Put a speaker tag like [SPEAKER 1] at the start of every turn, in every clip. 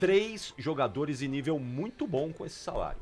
[SPEAKER 1] 3 jogadores de nível muito bom com esse salário.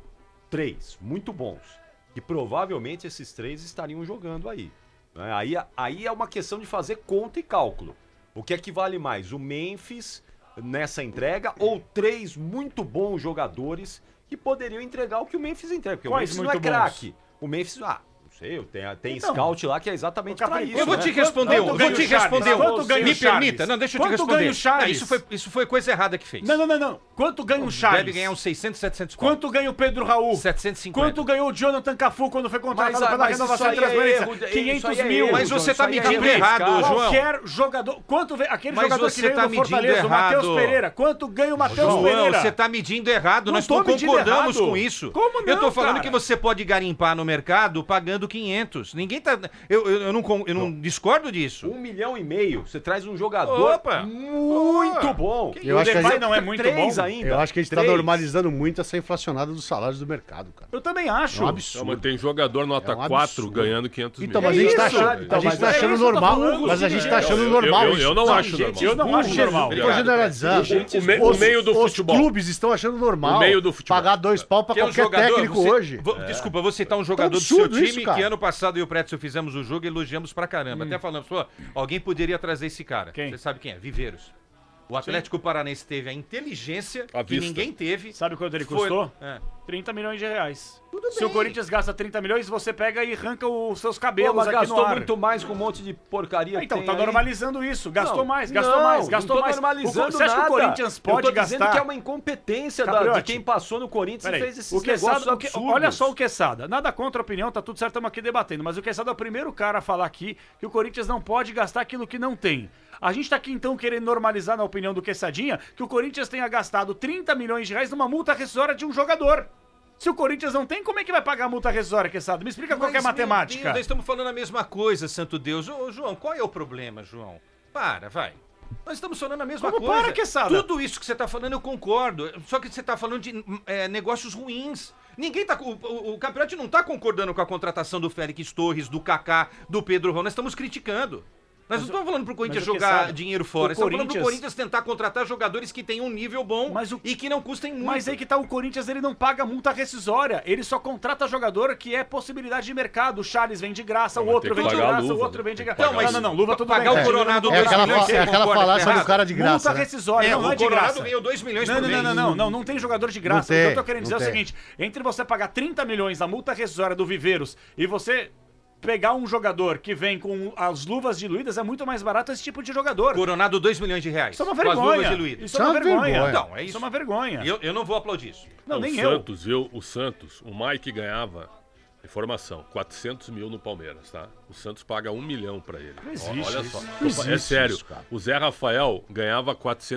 [SPEAKER 1] 3, muito bons. E provavelmente esses 3 estariam jogando aí. Né? Aí é uma questão de fazer conta e cálculo. O que é que vale mais? O Memphis nessa entrega ou 3 muito bons jogadores que poderiam entregar o que o Memphis entrega? Porque
[SPEAKER 2] Quais
[SPEAKER 1] o Memphis não é craque. O Memphis, não sei, tem então, scout lá que é exatamente pra isso.
[SPEAKER 3] Eu vou te responder um.
[SPEAKER 2] Quanto ganha
[SPEAKER 3] Me
[SPEAKER 2] o Chaves?
[SPEAKER 3] permita. Não, deixa eu te
[SPEAKER 2] Quanto
[SPEAKER 3] responder.
[SPEAKER 2] ganha o Chaves?
[SPEAKER 3] Isso foi coisa errada que fez.
[SPEAKER 2] Não. Quanto ganha o Chaves?
[SPEAKER 3] Deve ganhar uns 600, 700
[SPEAKER 2] Quanto ganha o Pedro Raul?
[SPEAKER 3] 750.
[SPEAKER 2] Quanto ganhou o Jonathan Cafu quando foi contratado pela renovação e
[SPEAKER 1] isso aí
[SPEAKER 2] transferência?
[SPEAKER 1] é
[SPEAKER 2] 500
[SPEAKER 1] isso aí é
[SPEAKER 2] mil.
[SPEAKER 1] erro,
[SPEAKER 3] Mas você tá
[SPEAKER 1] isso aí é
[SPEAKER 3] medindo
[SPEAKER 1] erro,
[SPEAKER 3] errado,
[SPEAKER 1] cara.
[SPEAKER 3] João.
[SPEAKER 2] Qualquer jogador. Aquele
[SPEAKER 3] Mas
[SPEAKER 2] jogador
[SPEAKER 3] você
[SPEAKER 2] que veio
[SPEAKER 3] tá
[SPEAKER 2] do Fortaleza,
[SPEAKER 3] medindo
[SPEAKER 2] o Matheus
[SPEAKER 3] errado.
[SPEAKER 2] Pereira. Quanto ganha o Matheus
[SPEAKER 3] João,
[SPEAKER 2] Pereira?
[SPEAKER 3] você tá medindo errado.
[SPEAKER 2] Não
[SPEAKER 3] Nós
[SPEAKER 2] tô
[SPEAKER 3] não
[SPEAKER 2] medindo
[SPEAKER 3] concordamos
[SPEAKER 2] errado.
[SPEAKER 3] com isso.
[SPEAKER 2] Como não,
[SPEAKER 3] Eu tô falando
[SPEAKER 2] cara?
[SPEAKER 3] que você pode garimpar no mercado pagando 500. Ninguém tá... Eu não discordo disso.
[SPEAKER 1] 1,5 milhão, você traz um jogador
[SPEAKER 3] Opa!
[SPEAKER 1] muito bom.
[SPEAKER 4] Eu acho que a gente-
[SPEAKER 2] não é muito
[SPEAKER 1] 3
[SPEAKER 2] bom.
[SPEAKER 1] ainda.
[SPEAKER 4] Eu acho que a gente tá
[SPEAKER 1] 3.
[SPEAKER 4] normalizando muito essa inflacionada dos salários do mercado, cara.
[SPEAKER 2] Eu também acho.
[SPEAKER 4] É um
[SPEAKER 5] Não,
[SPEAKER 4] absurdo.
[SPEAKER 5] mas tem jogador nota
[SPEAKER 4] É um
[SPEAKER 5] 4
[SPEAKER 4] absurdo.
[SPEAKER 5] ganhando 500
[SPEAKER 4] Então,
[SPEAKER 5] mil.
[SPEAKER 4] mas a gente tá
[SPEAKER 1] isso,
[SPEAKER 4] achando,
[SPEAKER 1] então,
[SPEAKER 4] a gente
[SPEAKER 1] mas
[SPEAKER 4] tá
[SPEAKER 1] é
[SPEAKER 4] achando
[SPEAKER 2] isso que eu tô
[SPEAKER 4] normal,
[SPEAKER 2] falando,
[SPEAKER 4] mas a
[SPEAKER 2] sim,
[SPEAKER 4] gente tá achando normal
[SPEAKER 5] eu
[SPEAKER 4] isso.
[SPEAKER 5] não acho normal.
[SPEAKER 2] Eu não acho normal.
[SPEAKER 4] Não tô generalizando.
[SPEAKER 5] O meio do
[SPEAKER 4] Os
[SPEAKER 5] futebol.
[SPEAKER 4] clubes estão achando normal
[SPEAKER 5] O meio do futebol.
[SPEAKER 4] pagar 2 pau pra
[SPEAKER 3] Que é um
[SPEAKER 4] qualquer
[SPEAKER 3] jogador,
[SPEAKER 4] técnico
[SPEAKER 3] você-
[SPEAKER 4] hoje.
[SPEAKER 3] Desculpa, vou citar um jogador do seu
[SPEAKER 4] absurdo
[SPEAKER 3] time
[SPEAKER 4] isso, cara.
[SPEAKER 3] que ano passado eu e o Pretzel fizemos o jogo e elogiamos pra caramba. Até falamos, pô, alguém poderia trazer esse cara.
[SPEAKER 2] Quem?
[SPEAKER 3] Você sabe quem é? Viveiros. O Atlético Paranense teve a inteligência
[SPEAKER 5] À
[SPEAKER 3] que
[SPEAKER 5] vista.
[SPEAKER 3] ninguém teve.
[SPEAKER 2] Sabe quanto ele
[SPEAKER 3] Foi-
[SPEAKER 2] custou?
[SPEAKER 3] É.
[SPEAKER 2] 30 milhões de reais. Se
[SPEAKER 3] bem.
[SPEAKER 2] o Corinthians gasta 30 milhões, você pega e arranca os seus
[SPEAKER 1] Pô,
[SPEAKER 2] cabelos
[SPEAKER 1] mas
[SPEAKER 2] aqui no
[SPEAKER 1] gastou
[SPEAKER 2] ar.
[SPEAKER 1] muito mais com um monte de porcaria
[SPEAKER 2] Então,
[SPEAKER 1] que
[SPEAKER 2] tá
[SPEAKER 1] tem aí.
[SPEAKER 2] normalizando isso. Gastou
[SPEAKER 1] Não,
[SPEAKER 2] mais,
[SPEAKER 1] não,
[SPEAKER 2] gastou mais,
[SPEAKER 1] não
[SPEAKER 2] gastou
[SPEAKER 1] tô
[SPEAKER 2] mais.
[SPEAKER 1] normalizando
[SPEAKER 2] Você acha que o
[SPEAKER 1] nada.
[SPEAKER 2] Corinthians pode
[SPEAKER 1] Eu tô dizendo
[SPEAKER 2] gastar?
[SPEAKER 1] que é uma incompetência de
[SPEAKER 2] Capriotti.
[SPEAKER 1] quem passou no Corinthians
[SPEAKER 2] Peraí,
[SPEAKER 1] e fez esses
[SPEAKER 2] o Quesada,
[SPEAKER 1] negócios absurdos.
[SPEAKER 2] olha só o Quesada. Nada contra a opinião, tá tudo certo, estamos aqui debatendo. Mas o Quesada é o primeiro cara a falar aqui que o Corinthians não pode gastar aquilo que não tem. A gente tá aqui então querendo normalizar, na opinião do Quessadinha, que o Corinthians tenha gastado 30 milhões de reais numa multa rescisória de um jogador. Se o Corinthians não tem, como é que vai pagar a multa rescisória, Quesada? Me explica qual que é a
[SPEAKER 3] Mas, meu
[SPEAKER 2] matemática.
[SPEAKER 3] Deus, nós estamos falando a mesma coisa, santo Deus. Ô, João, qual é o problema, João? Vai. Nós estamos falando a mesma
[SPEAKER 2] Como
[SPEAKER 3] coisa.
[SPEAKER 2] para, Quesada?
[SPEAKER 3] Tudo isso que você está falando eu concordo. Só que você está falando de negócios ruins. Ninguém tá. O campeonato não está concordando com a contratação do Félix Torres, do Kaká, do Pedro Raul. Nós estamos criticando. Nós não estamos falando pro Corinthians
[SPEAKER 2] mas o
[SPEAKER 3] jogar
[SPEAKER 2] Quesada,
[SPEAKER 3] dinheiro fora.
[SPEAKER 2] o
[SPEAKER 3] Estamos falando pro
[SPEAKER 2] Corinthians-
[SPEAKER 3] Corinthians tentar contratar jogadores que tenham um nível bom
[SPEAKER 2] Mas
[SPEAKER 3] e que não custem muito.
[SPEAKER 2] Mas aí que tá, o Corinthians ele não paga multa rescisória, ele só contrata jogador que é possibilidade de mercado. O Charles vem de graça, o
[SPEAKER 5] mas
[SPEAKER 2] outro
[SPEAKER 5] tem
[SPEAKER 2] vem
[SPEAKER 5] que
[SPEAKER 2] de
[SPEAKER 5] pagar a
[SPEAKER 2] graça, o
[SPEAKER 5] luva,
[SPEAKER 2] outro vem de
[SPEAKER 5] tem que
[SPEAKER 2] graça.
[SPEAKER 5] pagar a
[SPEAKER 2] Não, luva tudo
[SPEAKER 3] pagar
[SPEAKER 2] bem.
[SPEAKER 3] o Coronado
[SPEAKER 4] É
[SPEAKER 3] 2 milhões, você
[SPEAKER 4] aquela
[SPEAKER 3] concorda
[SPEAKER 4] falácia
[SPEAKER 3] que é
[SPEAKER 4] do cara de graça,
[SPEAKER 2] Multa
[SPEAKER 4] né?
[SPEAKER 2] rescisória, não é
[SPEAKER 3] o
[SPEAKER 2] de
[SPEAKER 3] Coronado
[SPEAKER 2] graça.
[SPEAKER 3] ganhou 2 milhões
[SPEAKER 2] Não,
[SPEAKER 3] por mês.
[SPEAKER 2] não tem jogador de graça.
[SPEAKER 4] Não
[SPEAKER 2] O que eu
[SPEAKER 4] tem,
[SPEAKER 2] tô querendo dizer é o
[SPEAKER 4] não
[SPEAKER 2] seguinte, entre você pagar 30 milhões na multa rescisória do Viveiros e você pegar um jogador que vem com as luvas diluídas, é muito mais barato esse tipo de jogador.
[SPEAKER 3] Coronado 2 milhões de reais.
[SPEAKER 2] Isso é uma
[SPEAKER 3] Com as
[SPEAKER 2] vergonha.
[SPEAKER 3] luvas diluídas.
[SPEAKER 2] Isso é uma vergonha.
[SPEAKER 3] Então, é
[SPEAKER 2] Isso
[SPEAKER 3] isso.
[SPEAKER 2] é uma vergonha.
[SPEAKER 3] Eu não vou aplaudir isso.
[SPEAKER 2] Não,
[SPEAKER 5] o
[SPEAKER 2] nem eu.
[SPEAKER 5] Santos, o Santos, o Mike ganhava, informação, 400 mil no Palmeiras, tá? O Santos paga 1 milhão pra ele.
[SPEAKER 2] Não existe
[SPEAKER 5] Olha
[SPEAKER 2] isso.
[SPEAKER 5] só.
[SPEAKER 4] Não existe
[SPEAKER 5] É sério.
[SPEAKER 4] isso, cara.
[SPEAKER 5] O Zé Rafael ganhava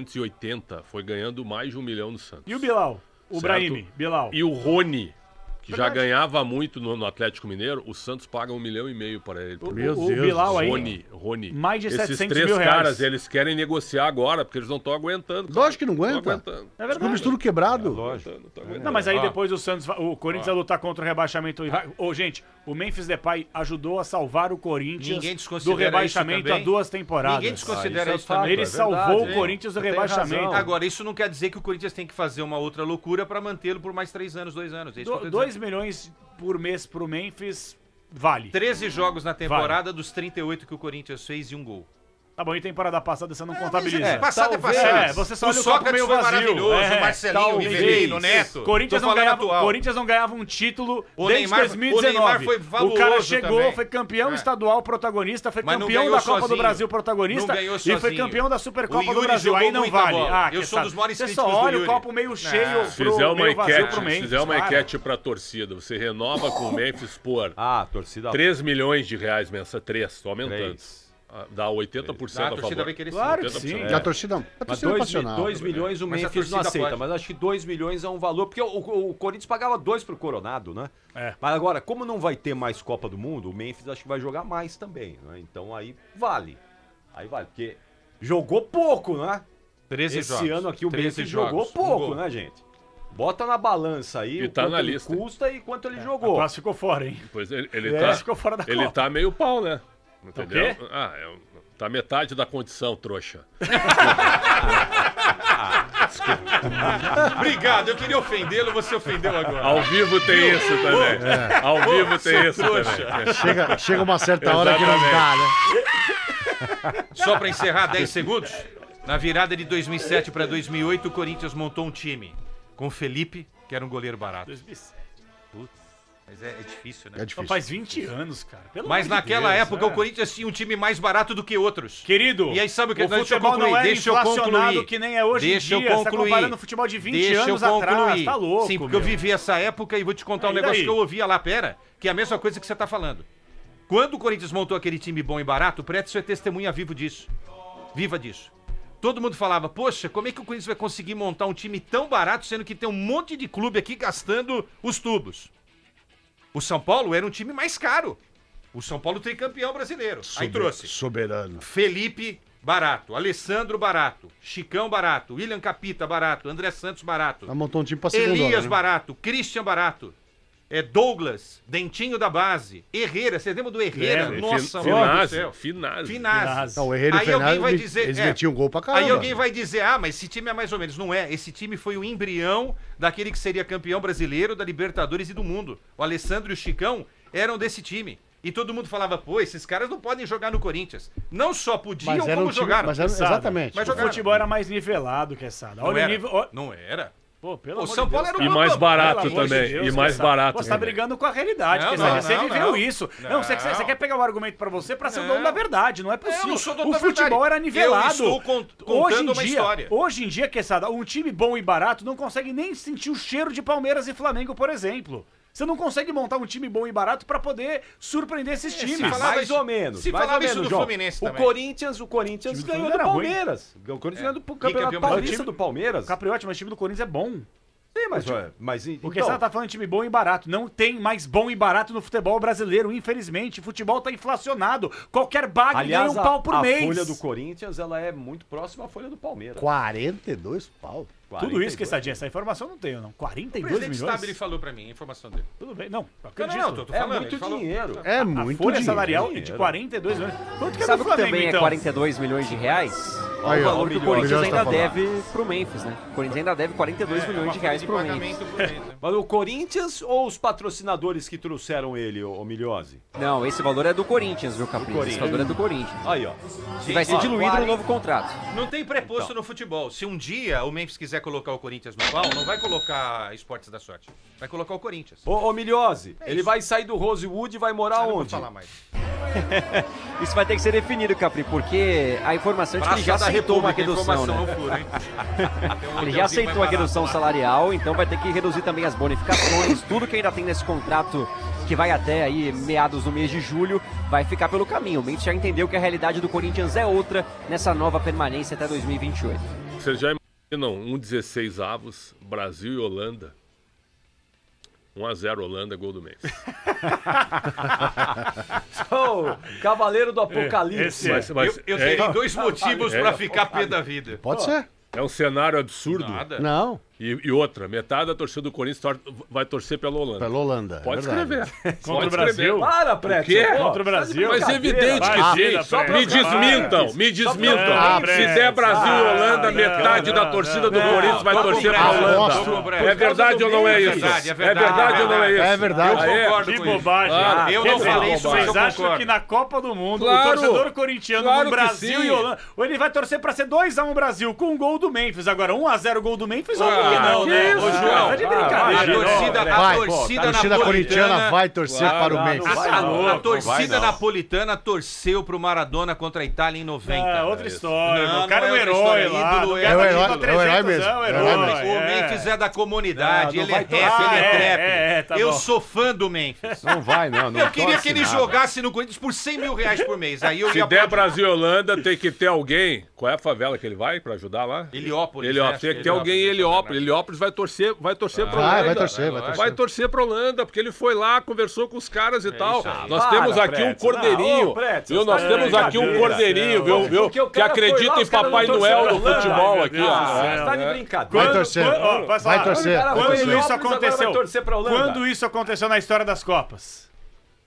[SPEAKER 5] 480, foi ganhando mais de 1 milhão no Santos.
[SPEAKER 2] E o Bilal? O
[SPEAKER 5] Certo?
[SPEAKER 2] Brahimi, Bilal.
[SPEAKER 5] E o Rony, que já
[SPEAKER 2] Verdade.
[SPEAKER 5] ganhava muito no Atlético Mineiro, o Santos paga 1,5 milhão para ele.
[SPEAKER 4] Meu
[SPEAKER 2] o
[SPEAKER 4] Deus
[SPEAKER 2] Bilal
[SPEAKER 4] do
[SPEAKER 2] aí,
[SPEAKER 5] Rony.
[SPEAKER 2] mais de
[SPEAKER 5] Esses
[SPEAKER 2] 700
[SPEAKER 5] três
[SPEAKER 2] mil reais.
[SPEAKER 5] caras, eles querem negociar agora, porque eles não estão aguentando. cara.
[SPEAKER 4] Lógico que não
[SPEAKER 5] Tão
[SPEAKER 4] aguenta.
[SPEAKER 5] aguentando.
[SPEAKER 2] É
[SPEAKER 4] Os
[SPEAKER 2] verdade.
[SPEAKER 4] clubes tudo quebrado.
[SPEAKER 5] Não tão aguentando.
[SPEAKER 2] Não, mas aí
[SPEAKER 5] Ah,
[SPEAKER 2] depois o Corinthians vai lutar contra o rebaixamento. Ô, gente, o Memphis Depay ajudou a salvar o Corinthians
[SPEAKER 3] Ninguém
[SPEAKER 2] do
[SPEAKER 3] desconsidera
[SPEAKER 2] rebaixamento
[SPEAKER 3] isso também.
[SPEAKER 2] há 2 temporadas.
[SPEAKER 3] Ninguém desconsidera
[SPEAKER 1] isso é
[SPEAKER 3] isso
[SPEAKER 1] fato,
[SPEAKER 3] também.
[SPEAKER 2] Ele
[SPEAKER 1] é
[SPEAKER 2] salvou
[SPEAKER 1] verdade,
[SPEAKER 2] o Corinthians do
[SPEAKER 1] você tem
[SPEAKER 2] rebaixamento.
[SPEAKER 1] razão.
[SPEAKER 3] Agora, isso não quer dizer que o Corinthians tem que fazer uma outra loucura pra mantê-lo por mais 3 anos, 2 anos. É isso que eu tô
[SPEAKER 2] 2
[SPEAKER 3] dizendo.
[SPEAKER 2] milhões por mês pro Memphis, vale.
[SPEAKER 3] 13 jogos na temporada dos 38 que o Corinthians fez e 1 gol.
[SPEAKER 2] Tá bom, e temporada passada você não contabiliza.
[SPEAKER 3] É, passado é
[SPEAKER 1] talvez-
[SPEAKER 3] passado.
[SPEAKER 2] você só
[SPEAKER 3] o
[SPEAKER 2] olha o copo
[SPEAKER 3] Sócrates
[SPEAKER 2] meio
[SPEAKER 3] foi
[SPEAKER 2] vazio.
[SPEAKER 3] maravilhoso,
[SPEAKER 2] É,
[SPEAKER 3] o Marcelinho, o
[SPEAKER 1] talvez.
[SPEAKER 3] Rivelino, o Neto.
[SPEAKER 2] Corinthians
[SPEAKER 3] Tô
[SPEAKER 2] não,
[SPEAKER 3] falando
[SPEAKER 2] ganhava,
[SPEAKER 3] atual.
[SPEAKER 2] Corinthians não ganhava um título
[SPEAKER 3] O
[SPEAKER 2] desde
[SPEAKER 3] Neymar-
[SPEAKER 2] 2019.
[SPEAKER 3] o Neymar foi
[SPEAKER 2] O cara
[SPEAKER 3] fabuloso
[SPEAKER 2] chegou,
[SPEAKER 3] também.
[SPEAKER 2] foi campeão
[SPEAKER 3] É.
[SPEAKER 2] estadual protagonista, foi
[SPEAKER 3] Mas não
[SPEAKER 2] campeão
[SPEAKER 3] ganhou
[SPEAKER 2] da Copa do
[SPEAKER 3] sozinho.
[SPEAKER 2] Brasil protagonista
[SPEAKER 3] Não ganhou
[SPEAKER 2] e foi
[SPEAKER 3] sozinho.
[SPEAKER 2] campeão da
[SPEAKER 3] O
[SPEAKER 2] Supercopa do
[SPEAKER 3] Yuri
[SPEAKER 2] Brasil. Aí
[SPEAKER 3] jogou
[SPEAKER 2] não
[SPEAKER 3] muita
[SPEAKER 2] vale.
[SPEAKER 3] bola.
[SPEAKER 2] Ah,
[SPEAKER 3] Eu
[SPEAKER 2] que
[SPEAKER 3] sou um dos maiores
[SPEAKER 2] Você
[SPEAKER 3] críticos
[SPEAKER 2] só
[SPEAKER 3] do
[SPEAKER 2] olha o
[SPEAKER 3] Yuri.
[SPEAKER 2] copo meio cheio
[SPEAKER 5] Se fizer uma
[SPEAKER 2] meio vazio pro
[SPEAKER 5] enquete,
[SPEAKER 2] Memphis.
[SPEAKER 5] se fizer uma
[SPEAKER 2] para.
[SPEAKER 5] enquete pra torcida, você renova com o Memphis por
[SPEAKER 1] Ah, torcida
[SPEAKER 5] 3 milhões de reais mensal, 3, tô aumentando.
[SPEAKER 1] 3.
[SPEAKER 5] Dá 80%
[SPEAKER 3] Ah,
[SPEAKER 5] a
[SPEAKER 3] a torcida
[SPEAKER 5] favor.
[SPEAKER 3] vai querer sim.
[SPEAKER 2] Claro que
[SPEAKER 5] 80%.
[SPEAKER 2] sim.
[SPEAKER 4] E a torcida,
[SPEAKER 1] Mas
[SPEAKER 4] é passional.
[SPEAKER 1] 2 milhões o
[SPEAKER 3] Mas a
[SPEAKER 1] Memphis não
[SPEAKER 3] torcida
[SPEAKER 1] aceita,
[SPEAKER 3] pode.
[SPEAKER 1] mas acho que 2 milhões é um valor, porque o Corinthians pagava 2 pro Coronado, né?
[SPEAKER 2] É.
[SPEAKER 1] Mas agora, como não vai ter mais Copa do Mundo, o Memphis acho que vai jogar mais também, né? Então aí vale. Aí vale, porque jogou pouco, né?
[SPEAKER 3] 13
[SPEAKER 1] Esse
[SPEAKER 3] jogos.
[SPEAKER 1] ano aqui o
[SPEAKER 3] 13
[SPEAKER 1] Memphis jogou
[SPEAKER 3] jogos, um
[SPEAKER 1] pouco,
[SPEAKER 3] gol.
[SPEAKER 1] né, gente? Bota na balança aí
[SPEAKER 5] E
[SPEAKER 1] o
[SPEAKER 5] tá
[SPEAKER 1] quanto
[SPEAKER 5] na
[SPEAKER 1] ele
[SPEAKER 5] lista.
[SPEAKER 1] custa e quanto ele
[SPEAKER 2] A
[SPEAKER 1] jogou.
[SPEAKER 2] classe ficou fora, hein?
[SPEAKER 5] Pois ele,
[SPEAKER 2] É, ficou fora da
[SPEAKER 5] ele
[SPEAKER 2] Copa.
[SPEAKER 5] tá meio pau, né? Entendeu?
[SPEAKER 2] quê?
[SPEAKER 5] Tá metade da condição, trouxa. churrasco.
[SPEAKER 3] Obrigado, eu queria ofendê-lo, você ofendeu agora.
[SPEAKER 5] Ao vivo tem isso também. Ao vivo tem isso também.
[SPEAKER 4] Chega uma certa hora que não dá, né?
[SPEAKER 3] Só pra encerrar, 10 segundos. Na virada de 2007 pra 2008, o Corinthians montou um time com o Felipe, que era um goleiro barato.
[SPEAKER 2] 2007.
[SPEAKER 3] Mas é difícil, né?
[SPEAKER 4] É difícil.
[SPEAKER 2] Faz 20 anos, cara. Pelo
[SPEAKER 3] Mas
[SPEAKER 2] amor de
[SPEAKER 3] naquela
[SPEAKER 2] Deus,
[SPEAKER 3] época o Corinthians tinha um time mais barato do que outros.
[SPEAKER 2] Querido,
[SPEAKER 3] E aí sabe o que?
[SPEAKER 2] o
[SPEAKER 3] Deixa eu
[SPEAKER 2] futebol
[SPEAKER 3] concluir,
[SPEAKER 2] não é
[SPEAKER 3] deixa eu
[SPEAKER 2] inflacionado
[SPEAKER 3] concluir.
[SPEAKER 2] que nem é hoje
[SPEAKER 3] Deixa
[SPEAKER 2] em
[SPEAKER 3] eu
[SPEAKER 2] dia. Você tá
[SPEAKER 3] concluir.
[SPEAKER 2] comparando futebol de 20
[SPEAKER 3] Deixa
[SPEAKER 2] anos
[SPEAKER 3] eu
[SPEAKER 2] atrás.
[SPEAKER 3] concluir.
[SPEAKER 2] Tá louco,
[SPEAKER 3] Sim, porque eu vivi essa época e vou te contar um
[SPEAKER 2] E
[SPEAKER 3] negócio
[SPEAKER 2] daí?
[SPEAKER 3] que eu ouvia lá, pera, que é a mesma coisa que você tá falando. Quando o Corinthians montou aquele time bom e barato, o Pretzel é testemunha viva disso. Todo mundo falava, poxa, como é que o Corinthians vai conseguir montar um time tão barato, sendo que tem um monte de clube aqui gastando os tubos? O São Paulo era um time mais caro. O São Paulo tricampeão brasileiro. Aí trouxe
[SPEAKER 4] Soberano.
[SPEAKER 3] Felipe barato, Alessandro barato, Chicão barato, William Capita barato, André Santos barato,
[SPEAKER 4] Ela montou um time pra segunda
[SPEAKER 3] Elias
[SPEAKER 4] hora, né?
[SPEAKER 3] barato, Christian barato, Douglas, Dentinho da base, Herrera, vocês lembram do Herrera?
[SPEAKER 2] Lembro.
[SPEAKER 3] Nossa, mano do céu.
[SPEAKER 5] Finazzi.
[SPEAKER 3] Finazzi.
[SPEAKER 4] Não, o Herrera e
[SPEAKER 3] Aí
[SPEAKER 4] o
[SPEAKER 3] alguém
[SPEAKER 4] Fernandes,
[SPEAKER 3] vai dizer,
[SPEAKER 4] eles metiam gol pra caramba.
[SPEAKER 3] Aí alguém vai dizer, ah, mas esse time é mais ou menos. Não é, esse time foi o embrião daquele que seria campeão brasileiro da Libertadores e do mundo. O Alessandro e o Chicão eram desse time. E todo mundo falava, pô, esses caras não podem jogar no Corinthians. Não só podiam,
[SPEAKER 4] Mas era
[SPEAKER 3] como
[SPEAKER 4] um time,
[SPEAKER 3] jogaram.
[SPEAKER 4] mas era,
[SPEAKER 2] Quesada.
[SPEAKER 4] exatamente.
[SPEAKER 3] Mas
[SPEAKER 2] O
[SPEAKER 3] jogaram.
[SPEAKER 2] futebol era mais nivelado que essa.
[SPEAKER 3] Não
[SPEAKER 2] Olha o
[SPEAKER 3] era.
[SPEAKER 2] nível. ó-
[SPEAKER 3] Não era.
[SPEAKER 2] Pô, pelo
[SPEAKER 3] O
[SPEAKER 2] amor
[SPEAKER 3] São
[SPEAKER 2] de
[SPEAKER 3] Paulo
[SPEAKER 2] Deus.
[SPEAKER 3] era
[SPEAKER 5] E
[SPEAKER 3] uma
[SPEAKER 5] mais
[SPEAKER 3] bobagem.
[SPEAKER 5] barato
[SPEAKER 2] Pelo amor de
[SPEAKER 5] também.
[SPEAKER 2] Deus,
[SPEAKER 5] E mais
[SPEAKER 2] Quesada.
[SPEAKER 5] barato
[SPEAKER 2] Pô, você tá
[SPEAKER 5] também.
[SPEAKER 2] brigando com a realidade,
[SPEAKER 3] Não,
[SPEAKER 2] Quesada.
[SPEAKER 3] não,
[SPEAKER 2] Você
[SPEAKER 3] não,
[SPEAKER 2] viveu
[SPEAKER 3] não.
[SPEAKER 2] isso.
[SPEAKER 3] Não.
[SPEAKER 2] Não, você quer pegar um argumento pra você pra ser o dono da verdade. Não é possível.
[SPEAKER 3] Eu não sou dono
[SPEAKER 2] o
[SPEAKER 3] da
[SPEAKER 2] futebol
[SPEAKER 3] verdade.
[SPEAKER 2] era nivelado.
[SPEAKER 3] Eu estou contando
[SPEAKER 2] hoje em
[SPEAKER 3] uma
[SPEAKER 2] dia,
[SPEAKER 3] história.
[SPEAKER 2] Hoje em dia, Quesada, um time bom e barato não consegue nem sentir o cheiro de Palmeiras e Flamengo, por exemplo. Você não consegue montar um time bom e barato pra poder surpreender esses times.
[SPEAKER 3] se falava
[SPEAKER 1] Mais
[SPEAKER 3] isso-
[SPEAKER 1] ou menos.
[SPEAKER 3] se
[SPEAKER 1] mais
[SPEAKER 3] falava
[SPEAKER 1] ou
[SPEAKER 3] isso
[SPEAKER 1] menos,
[SPEAKER 3] do
[SPEAKER 1] João.
[SPEAKER 3] Fluminense
[SPEAKER 1] O
[SPEAKER 3] também.
[SPEAKER 1] Corinthians
[SPEAKER 2] time
[SPEAKER 1] ganhou
[SPEAKER 2] do Fluminense
[SPEAKER 1] do
[SPEAKER 2] era ruim.
[SPEAKER 1] Palmeiras. O Corinthians ganhou do Campeonato
[SPEAKER 3] campeão
[SPEAKER 1] Paulista
[SPEAKER 2] brasileiro.
[SPEAKER 1] do Palmeiras.
[SPEAKER 2] Capriotti, mas o time do Corinthians é bom.
[SPEAKER 1] Sim, mas
[SPEAKER 2] O Quesada tá falando de time bom e barato. Não tem mais bom e barato no futebol brasileiro, infelizmente. O futebol tá inflacionado. Qualquer bagre ganha
[SPEAKER 1] aliás,
[SPEAKER 2] um pau por
[SPEAKER 1] a
[SPEAKER 2] mês.
[SPEAKER 1] folha do Corinthians ela é muito próxima à folha do Palmeiras.
[SPEAKER 4] 42 pau.
[SPEAKER 2] Tudo
[SPEAKER 1] 42.
[SPEAKER 2] isso, Quessadinha, essa informação eu não tenho, não.
[SPEAKER 3] O
[SPEAKER 2] 42
[SPEAKER 3] presidente
[SPEAKER 2] milhões?
[SPEAKER 3] Stabile falou pra mim, a informação dele.
[SPEAKER 2] Tudo bem. Não,
[SPEAKER 3] Não,
[SPEAKER 2] acredito.
[SPEAKER 3] não, tô
[SPEAKER 1] É
[SPEAKER 3] falando.
[SPEAKER 1] muito
[SPEAKER 3] ele falou.
[SPEAKER 1] dinheiro.
[SPEAKER 4] É
[SPEAKER 2] A
[SPEAKER 4] muito
[SPEAKER 2] folha
[SPEAKER 4] dinheiro.
[SPEAKER 2] salarial é de
[SPEAKER 1] dinheiro.
[SPEAKER 2] 42 milhões. Quanto que é
[SPEAKER 6] Sabe
[SPEAKER 2] do
[SPEAKER 6] o que
[SPEAKER 2] Flamengo,
[SPEAKER 6] também
[SPEAKER 2] então?
[SPEAKER 6] é 42 milhões de reais?
[SPEAKER 4] Aí,
[SPEAKER 6] o
[SPEAKER 4] ó,
[SPEAKER 6] valor que o
[SPEAKER 4] milhões.
[SPEAKER 6] Corinthians
[SPEAKER 4] Milhões
[SPEAKER 6] ainda
[SPEAKER 4] tá
[SPEAKER 6] deve pro Memphis, né? O Corinthians ainda deve 42 milhões de reais pro Memphis.
[SPEAKER 1] Mas o Corinthians ou os patrocinadores que trouxeram ele, o Miliose?
[SPEAKER 6] Não, esse valor é do Corinthians, viu, Capri? Esse
[SPEAKER 1] Corinthians.
[SPEAKER 6] valor é do Corinthians.
[SPEAKER 1] Aí, ó.
[SPEAKER 6] E vai ser
[SPEAKER 1] Ó,
[SPEAKER 6] diluído
[SPEAKER 1] 40.
[SPEAKER 6] no novo contrato.
[SPEAKER 3] Não tem preposto no futebol. Se um dia o Memphis quiser colocar o Corinthians no pau, não vai colocar Esportes da Sorte. Vai colocar o Corinthians.
[SPEAKER 1] Ô, Miliose, ele
[SPEAKER 3] isso.
[SPEAKER 1] vai sair do Rosewood e vai morar
[SPEAKER 3] Eu não vou
[SPEAKER 1] onde?
[SPEAKER 3] falar mais.
[SPEAKER 6] Isso vai ter que ser definido, Capri, porque a informação é de que ele já
[SPEAKER 3] Praça da
[SPEAKER 6] aceitou uma
[SPEAKER 3] República,
[SPEAKER 6] redução,
[SPEAKER 3] informação
[SPEAKER 6] né?
[SPEAKER 3] no furo, hein? Tem um
[SPEAKER 6] Ele já
[SPEAKER 3] hotelzinho
[SPEAKER 6] aceitou a
[SPEAKER 3] mais
[SPEAKER 6] redução
[SPEAKER 3] barato lá.
[SPEAKER 6] salarial, então vai ter que reduzir também as bonificações, tudo que ainda tem nesse contrato que vai até aí meados do mês de julho, vai ficar pelo caminho. O Memphis já entendeu que a realidade do Corinthians é outra nessa nova permanência até 2028.
[SPEAKER 5] Vocês já imaginam um 16 avos, Brasil e Holanda? 1-0 Holanda, gol do Memphis.
[SPEAKER 1] Ô, Cavaleiro do Apocalipse.
[SPEAKER 2] Esse
[SPEAKER 3] Eu teria dois motivos pra ficar pé da vida.
[SPEAKER 4] Pode ser.
[SPEAKER 5] É um cenário absurdo.
[SPEAKER 3] Nada.
[SPEAKER 4] Não,
[SPEAKER 5] E outra, metade da torcida do Corinthians vai torcer pela Holanda.
[SPEAKER 4] pela Holanda.
[SPEAKER 5] Pode
[SPEAKER 4] é verdade.
[SPEAKER 5] escrever.
[SPEAKER 2] Contra
[SPEAKER 5] Pode
[SPEAKER 2] o Brasil?
[SPEAKER 1] Para,
[SPEAKER 5] O
[SPEAKER 1] Preto.
[SPEAKER 5] quê?
[SPEAKER 2] Contra o Brasil?
[SPEAKER 5] Mas é evidente que
[SPEAKER 2] Imagina,
[SPEAKER 5] sim.
[SPEAKER 2] Preto.
[SPEAKER 5] Me desmintam, me desmintam.
[SPEAKER 2] Ah,
[SPEAKER 5] Se
[SPEAKER 2] Preto.
[SPEAKER 5] der Brasil e
[SPEAKER 2] Ah,
[SPEAKER 5] Holanda,
[SPEAKER 2] não,
[SPEAKER 5] metade da
[SPEAKER 2] não,
[SPEAKER 5] torcida do
[SPEAKER 2] não.
[SPEAKER 5] Corinthians vai
[SPEAKER 3] Tô com
[SPEAKER 5] torcer
[SPEAKER 3] Preto.
[SPEAKER 5] pra Holanda.
[SPEAKER 4] Aposto.
[SPEAKER 3] Tô com Preto.
[SPEAKER 5] É verdade ou não é isso?
[SPEAKER 3] verdade,
[SPEAKER 5] É verdade ou não é isso?
[SPEAKER 4] É verdade.
[SPEAKER 3] Eu
[SPEAKER 5] Ah, é?
[SPEAKER 3] concordo
[SPEAKER 2] Que
[SPEAKER 3] com isso.
[SPEAKER 2] bobagem.
[SPEAKER 5] Ah,
[SPEAKER 3] eu
[SPEAKER 2] Quer
[SPEAKER 3] não
[SPEAKER 2] dizer,
[SPEAKER 3] falei isso, mas
[SPEAKER 2] Vocês
[SPEAKER 3] eu
[SPEAKER 2] acham
[SPEAKER 3] concordo.
[SPEAKER 2] que na Copa do Mundo,
[SPEAKER 5] Claro,
[SPEAKER 2] o torcedor corintiano
[SPEAKER 5] claro
[SPEAKER 2] no
[SPEAKER 5] que
[SPEAKER 2] Brasil
[SPEAKER 5] sim.
[SPEAKER 2] e Holanda, ou ele vai torcer pra ser 2-1 Brasil com um gol do Memphis. Agora 1-0 gol do Memphis, ou
[SPEAKER 5] Ah,
[SPEAKER 2] que não,
[SPEAKER 5] que
[SPEAKER 2] né?
[SPEAKER 5] isso,
[SPEAKER 2] Ô, João,
[SPEAKER 5] João.
[SPEAKER 2] tá de
[SPEAKER 3] A
[SPEAKER 2] brincadeira.
[SPEAKER 3] torcida,
[SPEAKER 2] não,
[SPEAKER 3] a
[SPEAKER 4] Vai,
[SPEAKER 3] torcida
[SPEAKER 4] a torcida corintiana
[SPEAKER 3] napolitana...
[SPEAKER 4] vai torcer
[SPEAKER 5] Claro,
[SPEAKER 4] para o
[SPEAKER 1] não,
[SPEAKER 4] Memphis.
[SPEAKER 1] não vai
[SPEAKER 3] A
[SPEAKER 1] não.
[SPEAKER 3] torcida napolitana torceu pro Maradona contra a Itália em 90.
[SPEAKER 2] É, outra história.
[SPEAKER 3] Não,
[SPEAKER 2] o cara
[SPEAKER 3] não
[SPEAKER 2] é
[SPEAKER 3] é
[SPEAKER 2] um
[SPEAKER 3] outra
[SPEAKER 2] herói
[SPEAKER 3] história,
[SPEAKER 2] lá.
[SPEAKER 3] ídolo
[SPEAKER 2] não
[SPEAKER 3] é
[SPEAKER 2] ganha
[SPEAKER 3] o
[SPEAKER 2] título
[SPEAKER 4] herói,
[SPEAKER 2] há
[SPEAKER 4] é o herói
[SPEAKER 2] 300
[SPEAKER 4] mesmo,
[SPEAKER 2] anos,
[SPEAKER 4] é o herói mesmo.
[SPEAKER 3] O Memphis é da comunidade,
[SPEAKER 1] Não
[SPEAKER 3] ele
[SPEAKER 1] vai
[SPEAKER 3] é rap,
[SPEAKER 1] torcer.
[SPEAKER 3] ele é trap.
[SPEAKER 2] tá
[SPEAKER 3] Eu
[SPEAKER 2] bom.
[SPEAKER 3] sou fã do Memphis.
[SPEAKER 1] Não vai, não.
[SPEAKER 3] Eu queria que ele jogasse no Corinthians por 100 mil reais por mês. Aí eu
[SPEAKER 5] Se
[SPEAKER 3] ia
[SPEAKER 5] der
[SPEAKER 3] aplaudir.
[SPEAKER 5] Brasil e Holanda, tem que ter alguém. Qual é a favela que ele vai pra ajudar lá?
[SPEAKER 3] Heliópolis.
[SPEAKER 5] Heliópolis. Tem que ter alguém em Heliópolis. Heliópolis vai torcer pra Holanda.
[SPEAKER 4] Vai torcer, vai
[SPEAKER 5] Vai
[SPEAKER 4] torcer.
[SPEAKER 5] torcer pra Holanda, porque ele foi lá, conversou com os caras e tal.
[SPEAKER 3] isso aí.
[SPEAKER 5] Nós
[SPEAKER 1] Para,
[SPEAKER 5] temos aqui um
[SPEAKER 1] Pretzel.
[SPEAKER 5] cordeirinho.
[SPEAKER 1] Não, ô, Pretzel,
[SPEAKER 5] Viu? Nós
[SPEAKER 1] você tá
[SPEAKER 5] temos
[SPEAKER 1] de
[SPEAKER 5] aqui um
[SPEAKER 1] brincadeira.
[SPEAKER 5] cordeirinho, viu?
[SPEAKER 1] Porque o
[SPEAKER 5] Que
[SPEAKER 1] cara foi
[SPEAKER 5] acredita
[SPEAKER 1] lá,
[SPEAKER 5] em
[SPEAKER 1] os caras
[SPEAKER 5] Papai
[SPEAKER 1] não
[SPEAKER 5] Noel no
[SPEAKER 1] torceram.
[SPEAKER 5] futebol
[SPEAKER 2] Ai,
[SPEAKER 5] aqui,
[SPEAKER 2] meu Deus do
[SPEAKER 5] ó.
[SPEAKER 2] céu.
[SPEAKER 1] Você tá de
[SPEAKER 5] É.
[SPEAKER 1] brincadeira.
[SPEAKER 4] Vai torcer.
[SPEAKER 2] Vai
[SPEAKER 4] Vai torcer.
[SPEAKER 1] Cara,
[SPEAKER 4] vai
[SPEAKER 1] foi
[SPEAKER 4] torcer.
[SPEAKER 2] Quando isso
[SPEAKER 1] Agora vai
[SPEAKER 2] aconteceu?
[SPEAKER 1] torcer pra Holanda.
[SPEAKER 2] Quando isso aconteceu na história das Copas?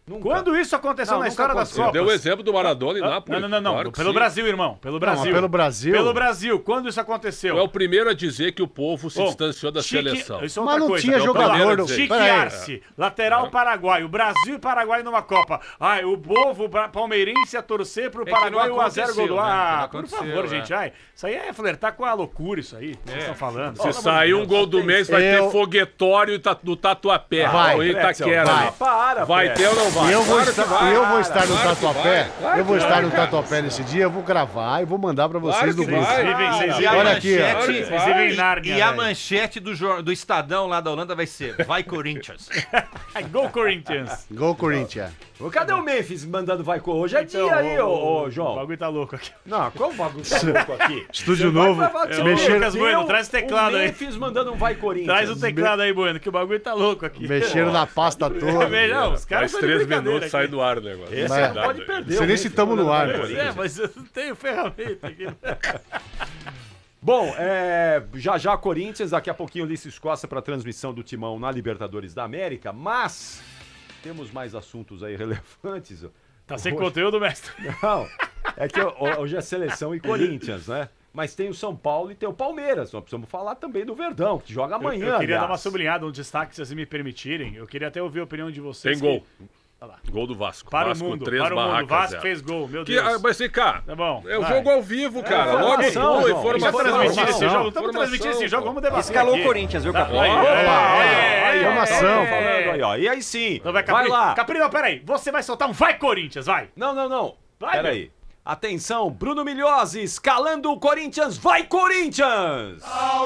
[SPEAKER 1] Nunca.
[SPEAKER 2] Quando isso aconteceu
[SPEAKER 1] Não,
[SPEAKER 2] na
[SPEAKER 1] nunca
[SPEAKER 2] história das
[SPEAKER 1] aconteceu.
[SPEAKER 2] Copas?
[SPEAKER 5] Deu o exemplo do Maradona e Nápoles.
[SPEAKER 2] Não.
[SPEAKER 5] Claro que
[SPEAKER 2] Pelo
[SPEAKER 5] sim.
[SPEAKER 2] Brasil, irmão. Pelo Brasil.
[SPEAKER 4] mas pelo Brasil.
[SPEAKER 2] Pelo Brasil. Quando isso aconteceu?
[SPEAKER 5] É o primeiro a dizer que o povo se
[SPEAKER 2] Bom,
[SPEAKER 5] distanciou da seleção.
[SPEAKER 2] Isso é
[SPEAKER 4] Mas
[SPEAKER 2] outra
[SPEAKER 4] não
[SPEAKER 2] coisa.
[SPEAKER 4] tinha
[SPEAKER 2] Vamos lá.
[SPEAKER 4] jogador do...
[SPEAKER 5] Chique
[SPEAKER 4] Peraí.
[SPEAKER 2] Arce, lateral paraguaio, Brasil e Paraguai numa Copa. Ai, o povo palmeirense a torcer pro
[SPEAKER 3] que
[SPEAKER 2] Paraguai
[SPEAKER 3] não
[SPEAKER 2] 1x0 gol do...
[SPEAKER 3] aconteceu, né?
[SPEAKER 2] Ah,
[SPEAKER 3] Não
[SPEAKER 2] por
[SPEAKER 3] aconteceu,
[SPEAKER 2] favor, gente. Ai, isso aí é flertar com a loucura, isso aí. Vocês estão falando.
[SPEAKER 5] Se sair um gol do mês, vai ter foguetório do Tatuapé.
[SPEAKER 4] Vai.
[SPEAKER 5] Ou Itaquera.
[SPEAKER 4] Vai.
[SPEAKER 5] ali.
[SPEAKER 1] Para,
[SPEAKER 5] Vai ter ou não vai?
[SPEAKER 4] Eu vou
[SPEAKER 5] Claro que vai.
[SPEAKER 4] estar no
[SPEAKER 5] Claro que
[SPEAKER 4] Tatuapé.
[SPEAKER 5] vai. Claro
[SPEAKER 4] Eu vou
[SPEAKER 5] que
[SPEAKER 4] estar
[SPEAKER 5] vai,
[SPEAKER 4] no
[SPEAKER 5] cara.
[SPEAKER 4] Tatuapé nesse dia, eu vou gravar e vou mandar pra vocês
[SPEAKER 5] Claro
[SPEAKER 4] no
[SPEAKER 5] que
[SPEAKER 4] grupo.
[SPEAKER 5] vai.
[SPEAKER 2] Vocês
[SPEAKER 3] E a
[SPEAKER 4] Olha aqui, ó.
[SPEAKER 3] manchete,
[SPEAKER 2] Vocês vivem em Nárnia,
[SPEAKER 3] e a
[SPEAKER 2] velho.
[SPEAKER 3] manchete do Estadão lá da Holanda vai ser: vai Corinthians.
[SPEAKER 2] Go Corinthians.
[SPEAKER 4] Gol Corinthians.
[SPEAKER 1] Cadê o Memphis mandando vai com hoje? É
[SPEAKER 2] Então,
[SPEAKER 1] dia aí, ô
[SPEAKER 2] O
[SPEAKER 1] João.
[SPEAKER 2] bagulho tá louco aqui.
[SPEAKER 1] Não, qual bagulho tá louco aqui?
[SPEAKER 4] Estúdio
[SPEAKER 1] Você vai
[SPEAKER 4] novo.
[SPEAKER 1] gravar com seu
[SPEAKER 4] Mexer-
[SPEAKER 2] Lucas Bueno,
[SPEAKER 1] Deu
[SPEAKER 2] traz o teclado
[SPEAKER 1] o
[SPEAKER 2] aí.
[SPEAKER 1] Memphis mandando um vai Corinthians.
[SPEAKER 2] Traz o teclado aí, Bueno, que o bagulho tá louco aqui.
[SPEAKER 4] Mexeram na pasta toda.
[SPEAKER 2] Não, os caras
[SPEAKER 5] Mais
[SPEAKER 2] estão de
[SPEAKER 5] 3
[SPEAKER 2] brincadeira
[SPEAKER 5] minutos
[SPEAKER 2] aqui.
[SPEAKER 5] sai do ar o negócio.
[SPEAKER 1] Esse
[SPEAKER 4] Mas-
[SPEAKER 1] não pode perder.
[SPEAKER 4] Não sei
[SPEAKER 1] o
[SPEAKER 4] nem se
[SPEAKER 1] Memphis
[SPEAKER 4] tamo no
[SPEAKER 1] mandando
[SPEAKER 4] ar,
[SPEAKER 1] vai
[SPEAKER 4] né?
[SPEAKER 1] Corinthians.
[SPEAKER 2] Mas eu não tenho ferramenta aqui.
[SPEAKER 1] Bom, já Corinthians, daqui a pouquinho Ulisses Costa para transmissão do Timão na Libertadores da América, mas temos mais assuntos aí relevantes.
[SPEAKER 2] Tá sem
[SPEAKER 1] Hoje-
[SPEAKER 2] conteúdo, mestre.
[SPEAKER 1] Não, é que hoje é seleção e Corinthians, né? Mas tem o São Paulo e tem o Palmeiras. Nós precisamos falar também do Verdão, que joga amanhã.
[SPEAKER 2] Eu queria dar uma
[SPEAKER 1] aliás.
[SPEAKER 2] sublinhada, um destaque, se vocês me permitirem. Eu queria até ouvir a opinião de vocês.
[SPEAKER 5] Tem gol.
[SPEAKER 2] Olha lá.
[SPEAKER 5] Gol do Vasco.
[SPEAKER 2] Para
[SPEAKER 5] Vasco
[SPEAKER 2] o mundo,
[SPEAKER 5] 3,
[SPEAKER 2] para o mundo.
[SPEAKER 5] Barraca
[SPEAKER 2] Vasco
[SPEAKER 5] 0.
[SPEAKER 2] fez gol, meu
[SPEAKER 5] Que,
[SPEAKER 2] Deus.
[SPEAKER 5] mas vem cá,
[SPEAKER 2] Tá bom,
[SPEAKER 5] é o
[SPEAKER 2] vai.
[SPEAKER 5] jogo ao vivo, cara. Logo
[SPEAKER 1] informação,
[SPEAKER 5] tua
[SPEAKER 1] João.
[SPEAKER 2] Vamos
[SPEAKER 5] informação.
[SPEAKER 2] transmitir esse
[SPEAKER 4] Informação.
[SPEAKER 2] jogo, estamos transmitindo esse jogo, vamos debater
[SPEAKER 6] Escalou o
[SPEAKER 2] aqui.
[SPEAKER 6] Corinthians, viu,
[SPEAKER 2] Tá,
[SPEAKER 6] Capri?
[SPEAKER 2] aí,
[SPEAKER 1] Aí,
[SPEAKER 4] informação.
[SPEAKER 1] ó, falando aí, ó. E aí sim,
[SPEAKER 2] Então vai,
[SPEAKER 1] vai
[SPEAKER 2] Capri.
[SPEAKER 1] lá.
[SPEAKER 2] Capri, não, peraí. Você vai soltar um vai Corinthians, vai.
[SPEAKER 1] Não.
[SPEAKER 2] Vai,
[SPEAKER 1] Pera aí. Atenção, Bruno Milhozzi, escalando o Corinthians. Vai, Corinthians!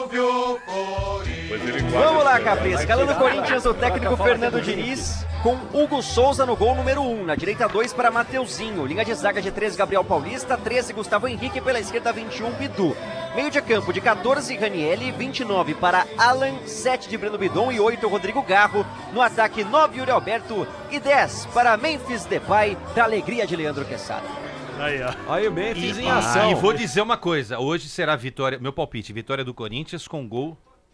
[SPEAKER 5] Pois ele quase
[SPEAKER 6] Vamos lá,
[SPEAKER 5] fez.
[SPEAKER 6] Capri. Escalando o Corinthians, o técnico Fernando Diniz com Hugo Souza no gol número 1. Na direita, 2 para Mateuzinho. Linha de zaga de 13, Gabriel Paulista. 13, Gustavo Henrique. Pela esquerda, 21, Bidu. Meio de campo de 14, Ranieri. 29 para Alan. 7 de Breno Bidon e 8, Rodrigo Garro. No ataque, 9, Yuri Alberto. E 10 para Memphis Depay, da alegria de Leandro Quesada.
[SPEAKER 2] Aí, ó.
[SPEAKER 1] Aí o Memphis em ação.
[SPEAKER 3] E vou dizer uma coisa: hoje será vitória, meu palpite, vitória do Corinthians com gol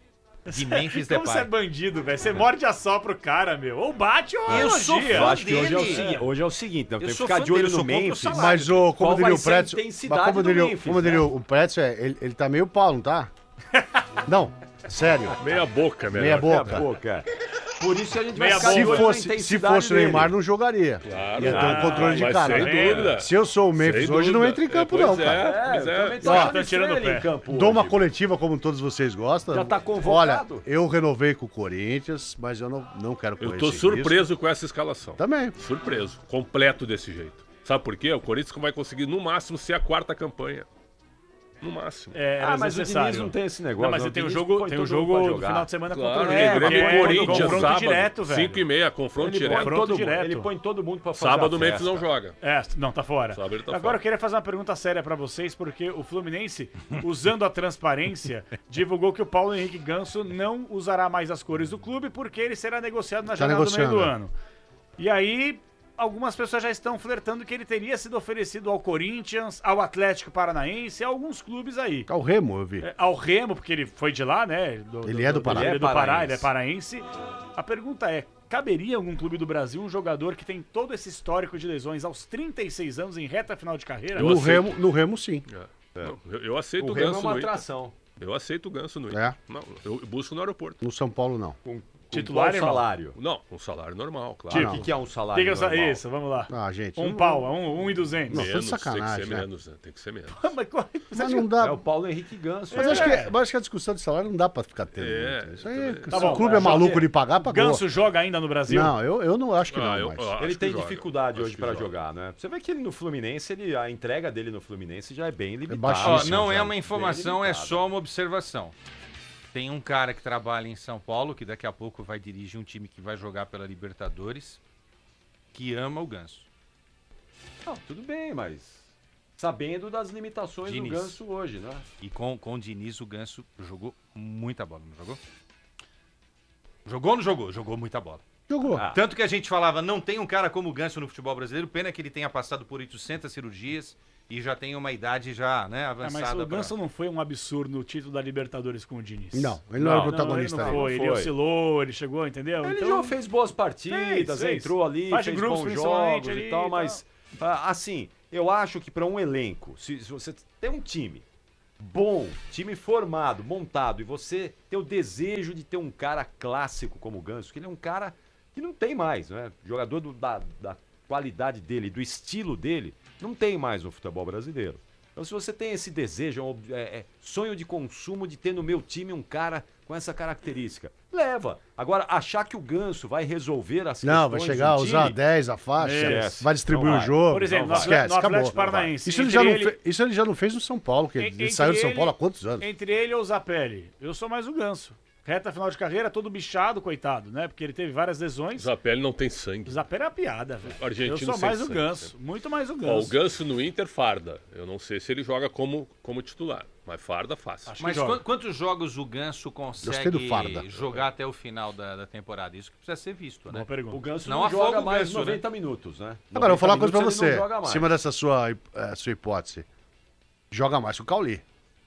[SPEAKER 3] de Memphis
[SPEAKER 2] Como você é
[SPEAKER 3] Depay.
[SPEAKER 2] bandido, velho. Você morde a só pro cara, meu. Ou bate ou
[SPEAKER 3] Eu sou
[SPEAKER 2] elogia.
[SPEAKER 1] Eu acho que hoje é,
[SPEAKER 3] dele.
[SPEAKER 1] hoje é o seguinte, não, tem que
[SPEAKER 3] sou
[SPEAKER 1] ficar
[SPEAKER 3] fã
[SPEAKER 1] de olho
[SPEAKER 3] dele,
[SPEAKER 1] no
[SPEAKER 3] sou contra o
[SPEAKER 1] Memphis.
[SPEAKER 3] salário.
[SPEAKER 4] Mas o, como
[SPEAKER 1] Qual
[SPEAKER 4] diria
[SPEAKER 1] vai
[SPEAKER 4] o
[SPEAKER 1] ser a
[SPEAKER 4] Pretzel,
[SPEAKER 1] intensidade
[SPEAKER 4] mas como
[SPEAKER 1] do
[SPEAKER 4] diria,
[SPEAKER 1] Memphis,
[SPEAKER 4] como diria
[SPEAKER 1] né?
[SPEAKER 4] o Pretzel, ele tá meio pau, não tá? Não, sério.
[SPEAKER 5] Meia boca, melhor.
[SPEAKER 4] Meia boca.
[SPEAKER 1] Meia boca. Por isso a gente vai
[SPEAKER 2] Meia
[SPEAKER 1] ficar de
[SPEAKER 2] boca.
[SPEAKER 1] olho na
[SPEAKER 4] Se
[SPEAKER 1] intensidade
[SPEAKER 4] fosse o
[SPEAKER 1] dele.
[SPEAKER 4] Neymar, não jogaria.
[SPEAKER 5] Claro.
[SPEAKER 4] Ia ter um controle de
[SPEAKER 5] Mas
[SPEAKER 4] cara.
[SPEAKER 5] sem
[SPEAKER 4] né?
[SPEAKER 5] dúvida.
[SPEAKER 4] Se eu sou o Memphis
[SPEAKER 5] Sem
[SPEAKER 4] hoje, não
[SPEAKER 5] dúvida.
[SPEAKER 4] entra em campo,
[SPEAKER 5] Pois
[SPEAKER 4] não, cara.
[SPEAKER 1] É,
[SPEAKER 5] Pois
[SPEAKER 1] eu
[SPEAKER 5] é.
[SPEAKER 1] também tô
[SPEAKER 4] Ó,
[SPEAKER 1] achando
[SPEAKER 2] tá tirando
[SPEAKER 1] estranho
[SPEAKER 2] o
[SPEAKER 1] ele
[SPEAKER 2] pé.
[SPEAKER 1] em campo
[SPEAKER 4] Dou uma
[SPEAKER 1] hoje.
[SPEAKER 4] coletiva como todos vocês gostam.
[SPEAKER 1] Já tá convocado.
[SPEAKER 4] Olha, eu renovei com o Corinthians, mas eu não quero correr
[SPEAKER 5] Eu tô
[SPEAKER 4] sem
[SPEAKER 5] surpreso com essa escalação.
[SPEAKER 4] risco. Também.
[SPEAKER 5] Surpreso. Completo desse jeito. Sabe por quê? O Corinthians vai conseguir, no máximo, ser a 4ª campanha. No máximo.
[SPEAKER 2] É,
[SPEAKER 1] Ah, mas o
[SPEAKER 2] necessário.
[SPEAKER 1] Diniz não tem esse negócio.
[SPEAKER 2] Não, mas
[SPEAKER 1] não.
[SPEAKER 2] você tem um
[SPEAKER 1] Diniz
[SPEAKER 2] jogo,
[SPEAKER 1] põe
[SPEAKER 2] tem um
[SPEAKER 1] todo mundo
[SPEAKER 2] jogo
[SPEAKER 1] pra
[SPEAKER 2] no
[SPEAKER 1] jogar.
[SPEAKER 2] final de semana
[SPEAKER 5] Claro,
[SPEAKER 2] contra o
[SPEAKER 5] é,
[SPEAKER 2] Grêmio.
[SPEAKER 5] Grêmio
[SPEAKER 2] que
[SPEAKER 5] e
[SPEAKER 2] é
[SPEAKER 5] Corinthians,
[SPEAKER 2] confronto
[SPEAKER 5] sábado,
[SPEAKER 2] direto, velho.
[SPEAKER 5] 5h30, confronto
[SPEAKER 1] Ele põe,
[SPEAKER 5] direto.
[SPEAKER 2] Confronto
[SPEAKER 1] todo mundo,
[SPEAKER 2] direto.
[SPEAKER 1] ele põe todo mundo pra fazer
[SPEAKER 5] Sábado
[SPEAKER 1] a
[SPEAKER 5] o Memphis
[SPEAKER 1] festa.
[SPEAKER 5] não joga.
[SPEAKER 2] É, não, tá fora.
[SPEAKER 5] Sábado ele tá
[SPEAKER 2] Agora
[SPEAKER 5] fora.
[SPEAKER 2] eu queria fazer uma pergunta séria pra vocês, porque o Fluminense, usando a transparência, divulgou que o Paulo Henrique Ganso não usará mais as cores do clube porque ele será negociado na
[SPEAKER 4] Tá
[SPEAKER 2] janela do meio do
[SPEAKER 4] negociando,
[SPEAKER 2] ano. E aí, algumas pessoas já estão flertando que ele teria sido oferecido ao Corinthians, ao Atlético Paranaense, a alguns clubes aí.
[SPEAKER 4] Tá o Remo, eu vi.
[SPEAKER 2] Ao Remo, porque ele foi de lá, né?
[SPEAKER 4] Ele é do Pará.
[SPEAKER 2] Ele é do Pará,
[SPEAKER 1] Paraense.
[SPEAKER 2] ele é paraense. A pergunta é, caberia em algum clube do Brasil um jogador que tem todo esse histórico de lesões aos 36 anos em reta final de carreira?
[SPEAKER 5] Eu
[SPEAKER 4] No
[SPEAKER 5] aceito.
[SPEAKER 4] no Remo, sim.
[SPEAKER 5] Não, eu aceito
[SPEAKER 1] O
[SPEAKER 5] o
[SPEAKER 1] Remo é
[SPEAKER 5] Ganso
[SPEAKER 1] uma
[SPEAKER 5] no Inter.
[SPEAKER 1] atração.
[SPEAKER 5] Eu aceito o Ganso no Inter.
[SPEAKER 4] É?
[SPEAKER 5] Não, eu busco no aeroporto.
[SPEAKER 4] No São Paulo, não.
[SPEAKER 2] Titular,
[SPEAKER 1] Qual
[SPEAKER 2] irmão?
[SPEAKER 1] salário?
[SPEAKER 5] Não, um salário normal, claro.
[SPEAKER 1] Tipo, o que é um salário
[SPEAKER 2] Diga só
[SPEAKER 1] normal?
[SPEAKER 2] isso, vamos lá.
[SPEAKER 4] Ah, gente.
[SPEAKER 2] Um
[SPEAKER 4] não-
[SPEAKER 2] pau, 1.200.
[SPEAKER 4] Não, tô de
[SPEAKER 5] Menos,
[SPEAKER 4] sacanagem,
[SPEAKER 5] tem que ser
[SPEAKER 4] né?
[SPEAKER 5] menos, né? Tem que ser menos.
[SPEAKER 2] Mas qual- você
[SPEAKER 4] Mas
[SPEAKER 2] acha-
[SPEAKER 4] não dá.
[SPEAKER 1] É o Paulo Henrique Ganso.
[SPEAKER 4] Mas acho que a discussão de salário não dá pra ficar tendo.
[SPEAKER 5] É,
[SPEAKER 4] muito. Isso aí,
[SPEAKER 2] Tá
[SPEAKER 4] se
[SPEAKER 2] bom,
[SPEAKER 4] o clube é
[SPEAKER 2] só
[SPEAKER 4] maluco
[SPEAKER 2] que
[SPEAKER 4] de pagar, pagou.
[SPEAKER 2] Ganso joga ainda no Brasil?
[SPEAKER 4] Não, eu não acho que não,
[SPEAKER 5] eu
[SPEAKER 4] mais.
[SPEAKER 5] acho
[SPEAKER 1] Ele
[SPEAKER 5] que
[SPEAKER 1] tem
[SPEAKER 5] joga.
[SPEAKER 1] dificuldade
[SPEAKER 5] Acho
[SPEAKER 1] hoje
[SPEAKER 5] que
[SPEAKER 1] pra
[SPEAKER 5] joga.
[SPEAKER 1] jogar, né? Você vê que ele no Fluminense, a entrega dele no Fluminense já é bem limitada.
[SPEAKER 3] Ó,
[SPEAKER 4] baixíssimo.
[SPEAKER 3] não é
[SPEAKER 4] já.
[SPEAKER 3] uma informação, é
[SPEAKER 1] limitado.
[SPEAKER 3] só uma observação. Tem um cara que trabalha em São Paulo, que daqui a pouco vai dirigir um time que vai jogar pela Libertadores, que ama o Ganso.
[SPEAKER 1] Não, tudo bem, mas sabendo das limitações
[SPEAKER 3] Diniz.
[SPEAKER 1] do Ganso hoje, né?
[SPEAKER 3] E com o Diniz, o Ganso jogou muita bola, não jogou? Jogou ou não jogou? Jogou muita bola.
[SPEAKER 4] Jogou.
[SPEAKER 1] Ah.
[SPEAKER 3] Tanto que a gente falava, não tem um cara como o Ganso no futebol brasileiro, pena que ele tenha passado por 800 cirurgias e já tem uma idade já, né,
[SPEAKER 2] Mas
[SPEAKER 3] avançada.
[SPEAKER 2] o Ganso não foi um absurdo no título da Libertadores com o Diniz.
[SPEAKER 4] Não, ele não era o
[SPEAKER 2] Não,
[SPEAKER 4] protagonista.
[SPEAKER 2] ele
[SPEAKER 4] ali.
[SPEAKER 2] não foi, ele
[SPEAKER 1] Foi.
[SPEAKER 2] oscilou, ele chegou, entendeu?
[SPEAKER 1] Ele
[SPEAKER 2] Então,
[SPEAKER 1] já fez boas partidas,
[SPEAKER 2] Fez.
[SPEAKER 1] entrou ali,
[SPEAKER 2] Faz de
[SPEAKER 1] fez
[SPEAKER 2] grupos,
[SPEAKER 1] bons
[SPEAKER 2] principalmente,
[SPEAKER 1] jogos
[SPEAKER 2] ali
[SPEAKER 1] e
[SPEAKER 2] e
[SPEAKER 1] tal,
[SPEAKER 2] tal.
[SPEAKER 1] mas assim, eu acho que para um elenco, se você tem um time bom, time formado, montado, e você tem o desejo de ter um cara clássico como o Ganso, que ele é um cara que não tem mais, né? Jogador da qualidade dele, do estilo dele, não tem mais no futebol brasileiro. Então, se você tem esse desejo, sonho de consumo de ter no meu time um cara com essa característica, leva. Agora, achar que o Ganso vai resolver as
[SPEAKER 4] Não, vai
[SPEAKER 1] questões
[SPEAKER 4] chegar a
[SPEAKER 1] do
[SPEAKER 4] usar
[SPEAKER 1] time,
[SPEAKER 4] 10 a faixa,
[SPEAKER 1] Esquece.
[SPEAKER 4] vai distribuir
[SPEAKER 1] Não
[SPEAKER 4] o
[SPEAKER 1] vai.
[SPEAKER 4] jogo.
[SPEAKER 2] Por exemplo,
[SPEAKER 4] Não
[SPEAKER 2] no
[SPEAKER 4] vai. Esquece,
[SPEAKER 2] Atlético
[SPEAKER 4] acabou.
[SPEAKER 2] Paranaense.
[SPEAKER 4] Isso ele, já não fez no São Paulo, que ele saiu de São Paulo há quantos anos?
[SPEAKER 2] Entre ele ou o Zapelli, eu sou mais o Ganso. Reta final de carreira, todo bichado, coitado, né? Porque ele teve várias lesões.
[SPEAKER 5] Zapelli não tem
[SPEAKER 2] O
[SPEAKER 5] sangue.
[SPEAKER 2] Zapelli é uma piada, velho.
[SPEAKER 5] O argentino
[SPEAKER 2] Eu sou
[SPEAKER 5] sem
[SPEAKER 2] mais o
[SPEAKER 5] sangue,
[SPEAKER 2] Ganso, muito mais o
[SPEAKER 5] Ó,
[SPEAKER 2] Ganso.
[SPEAKER 5] o Ganso no Inter farda. Eu não sei se ele joga como titular, mas farda fácil.
[SPEAKER 2] Acho que
[SPEAKER 3] Mas
[SPEAKER 2] joga.
[SPEAKER 3] quantos jogos o Ganso
[SPEAKER 4] Gostei do Farda.
[SPEAKER 3] consegue jogar até o final da temporada? Isso que precisa ser visto, né?
[SPEAKER 2] Boa pergunta.
[SPEAKER 1] O Ganso
[SPEAKER 3] Não
[SPEAKER 1] não,
[SPEAKER 3] afoga
[SPEAKER 1] joga
[SPEAKER 3] o
[SPEAKER 1] mais
[SPEAKER 3] Ganso,
[SPEAKER 1] 90 minutos, né?
[SPEAKER 4] Agora, eu vou falar uma coisa pra
[SPEAKER 1] 90 minutos ele
[SPEAKER 4] você,
[SPEAKER 1] não joga
[SPEAKER 4] em
[SPEAKER 1] mais.
[SPEAKER 4] cima dessa sua hipótese. Joga mais que o Cauli.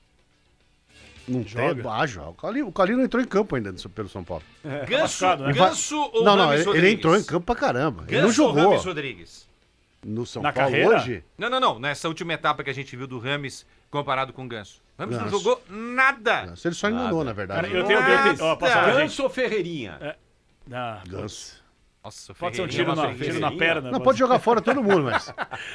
[SPEAKER 4] Não
[SPEAKER 2] Joga?
[SPEAKER 4] tem, joga. O Cauli não entrou em campo ainda pelo São Paulo.
[SPEAKER 3] Ganso,
[SPEAKER 2] machucado, né?
[SPEAKER 3] Ganso ou
[SPEAKER 4] Não,
[SPEAKER 3] Rames
[SPEAKER 4] ele
[SPEAKER 3] Rodrigues?
[SPEAKER 4] entrou em campo pra caramba. Ele não
[SPEAKER 3] Ganso ou
[SPEAKER 4] jogou
[SPEAKER 3] Rames Rodrigues?
[SPEAKER 4] no São
[SPEAKER 2] Na
[SPEAKER 4] Paulo
[SPEAKER 2] carreira?
[SPEAKER 4] hoje.
[SPEAKER 3] Não. Nessa última etapa que a gente viu do Rames comparado com o Ganso. Rames não
[SPEAKER 4] Ganso.
[SPEAKER 3] jogou nada.
[SPEAKER 4] Ele só enganou, na verdade.
[SPEAKER 2] Cara, eu tenho... Ó, posso falar, gente?
[SPEAKER 1] Ganso ou Ferreirinha?
[SPEAKER 2] Ah,
[SPEAKER 4] Ganso.
[SPEAKER 3] Nossa,
[SPEAKER 2] pode ser um
[SPEAKER 3] Ferreirinha
[SPEAKER 2] tiro
[SPEAKER 3] é
[SPEAKER 2] na,
[SPEAKER 3] uma
[SPEAKER 2] tiro na
[SPEAKER 1] Ferreirinha.
[SPEAKER 2] perna.
[SPEAKER 4] Não, pode jogar fora todo mundo, mas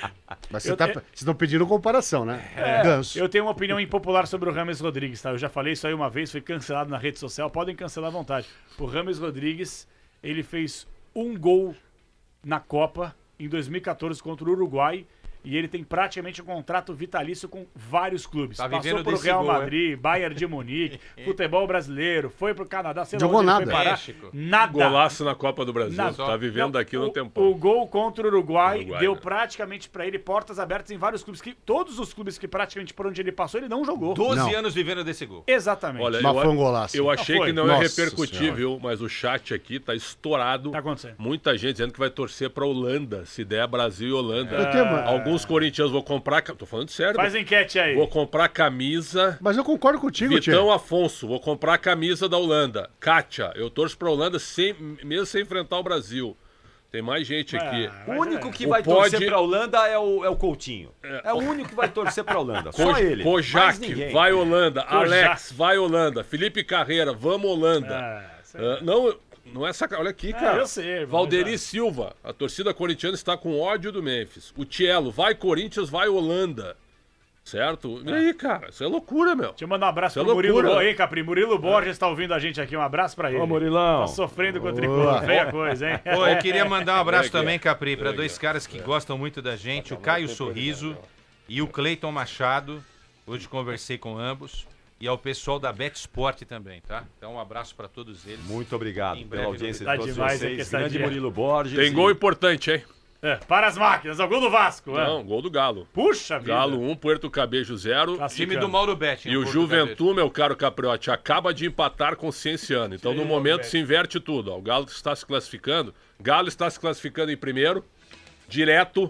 [SPEAKER 2] Eu
[SPEAKER 4] vocês estão pedindo comparação, né? Ganso.
[SPEAKER 2] Eu tenho uma opinião impopular sobre o Rames Rodrigues, tá? Eu já falei isso aí uma vez, foi cancelado na rede social, podem cancelar à vontade. O Rames Rodrigues, ele fez um gol na Copa em 2014 contra o Uruguai e ele tem praticamente um contrato vitalício com vários clubes.
[SPEAKER 3] Tá
[SPEAKER 2] Passou
[SPEAKER 3] vivendo
[SPEAKER 2] pro
[SPEAKER 3] desse
[SPEAKER 2] Real
[SPEAKER 3] gol,
[SPEAKER 2] Madrid, Bayern de Munique, futebol brasileiro, foi pro Canadá, sei lá
[SPEAKER 4] Jogou
[SPEAKER 2] onde ele
[SPEAKER 4] nada.
[SPEAKER 2] foi parar.
[SPEAKER 3] México.
[SPEAKER 2] Nada.
[SPEAKER 5] Golaço na Copa do Brasil.
[SPEAKER 2] Nada.
[SPEAKER 5] Tá vivendo daquilo um
[SPEAKER 2] o
[SPEAKER 5] tempão.
[SPEAKER 2] gol contra o Uruguai,
[SPEAKER 5] Uruguai,
[SPEAKER 2] deu
[SPEAKER 5] né?
[SPEAKER 2] praticamente pra ele portas abertas em vários clubes. Todos os clubes que praticamente por onde ele passou, ele não jogou.
[SPEAKER 3] 12
[SPEAKER 4] Não.
[SPEAKER 3] anos vivendo desse gol.
[SPEAKER 2] Exatamente.
[SPEAKER 5] Olha,
[SPEAKER 4] Mas foi um golaço.
[SPEAKER 5] eu achei
[SPEAKER 2] foi.
[SPEAKER 5] que não ia
[SPEAKER 4] Nossa
[SPEAKER 5] repercutir,
[SPEAKER 4] Senhora.
[SPEAKER 5] viu? Mas o chat aqui tá estourado.
[SPEAKER 2] Tá acontecendo.
[SPEAKER 5] Muita gente dizendo que vai torcer pra Holanda, se der Brasil e Holanda.
[SPEAKER 4] Eu tenho-
[SPEAKER 5] Alguns corintianos vão comprar... Tô falando sério.
[SPEAKER 2] Faz enquete aí.
[SPEAKER 5] Vou comprar camisa...
[SPEAKER 4] Mas eu concordo contigo,
[SPEAKER 5] Vitão
[SPEAKER 4] Tio.
[SPEAKER 5] Afonso, vou comprar a camisa da Holanda. Kátia, eu torço pra Holanda mesmo sem enfrentar o Brasil. Tem mais gente aqui.
[SPEAKER 2] Ah,
[SPEAKER 1] O
[SPEAKER 2] mas
[SPEAKER 1] único
[SPEAKER 2] é.
[SPEAKER 1] que
[SPEAKER 5] O
[SPEAKER 1] vai
[SPEAKER 5] pode-
[SPEAKER 1] torcer pra Holanda é o Coutinho. É o único que vai torcer pra Holanda. Só ele. Mais
[SPEAKER 5] Kojak,
[SPEAKER 1] ninguém.
[SPEAKER 5] vai Holanda.
[SPEAKER 2] Kojak.
[SPEAKER 5] Alex, vai Holanda. Felipe Carreira, vamos Holanda.
[SPEAKER 2] Ah, sei
[SPEAKER 5] Não é sacanagem. Olha aqui, cara.
[SPEAKER 2] eu sei, irmão,
[SPEAKER 5] Valderi
[SPEAKER 2] exato.
[SPEAKER 5] Silva, a torcida corintiana está com ódio do Memphis. O Tielo, vai Corinthians, vai Holanda. Certo? E aí, cara, isso é loucura, meu.
[SPEAKER 2] Deixa eu mandar um abraço
[SPEAKER 5] Isso
[SPEAKER 2] pro
[SPEAKER 5] é
[SPEAKER 2] Murilo
[SPEAKER 5] loucura.
[SPEAKER 2] Borges, hein, Capri? Murilo Borges tá ouvindo a gente aqui. Um abraço pra ele.
[SPEAKER 1] Ô, Murilão.
[SPEAKER 2] Tá sofrendo com o tricolor. Feia coisa, hein?
[SPEAKER 3] Pô, eu queria mandar um abraço
[SPEAKER 5] Legal.
[SPEAKER 3] também, Capri, para
[SPEAKER 5] Legal.
[SPEAKER 3] dois caras que gostam muito da gente, o Caio Sorriso e o Cleiton Machado. Hoje conversei com ambos. E ao pessoal da Bet Sport também, tá? Então um abraço para todos eles.
[SPEAKER 1] Muito obrigado
[SPEAKER 3] Em
[SPEAKER 1] pela
[SPEAKER 3] breve
[SPEAKER 1] audiência
[SPEAKER 2] Tá
[SPEAKER 1] de todos
[SPEAKER 2] demais, hein, que
[SPEAKER 1] vocês.
[SPEAKER 2] essa
[SPEAKER 1] Grande
[SPEAKER 2] dia.
[SPEAKER 1] Murilo Borges.
[SPEAKER 5] Tem gol importante, hein?
[SPEAKER 2] É, para as máquinas, é o gol do Vasco. é.
[SPEAKER 5] Não, gol do Galo.
[SPEAKER 2] Puxa vida.
[SPEAKER 5] Galo 1, Puerto Cabejo 0.
[SPEAKER 3] Time do Mauro Betti.
[SPEAKER 5] E o Juventude, meu caro Capriotti, acaba de empatar com o Cienciano. Então, no momento, se inverte tudo. Ó. O Galo está se classificando. Galo está se classificando em primeiro, direto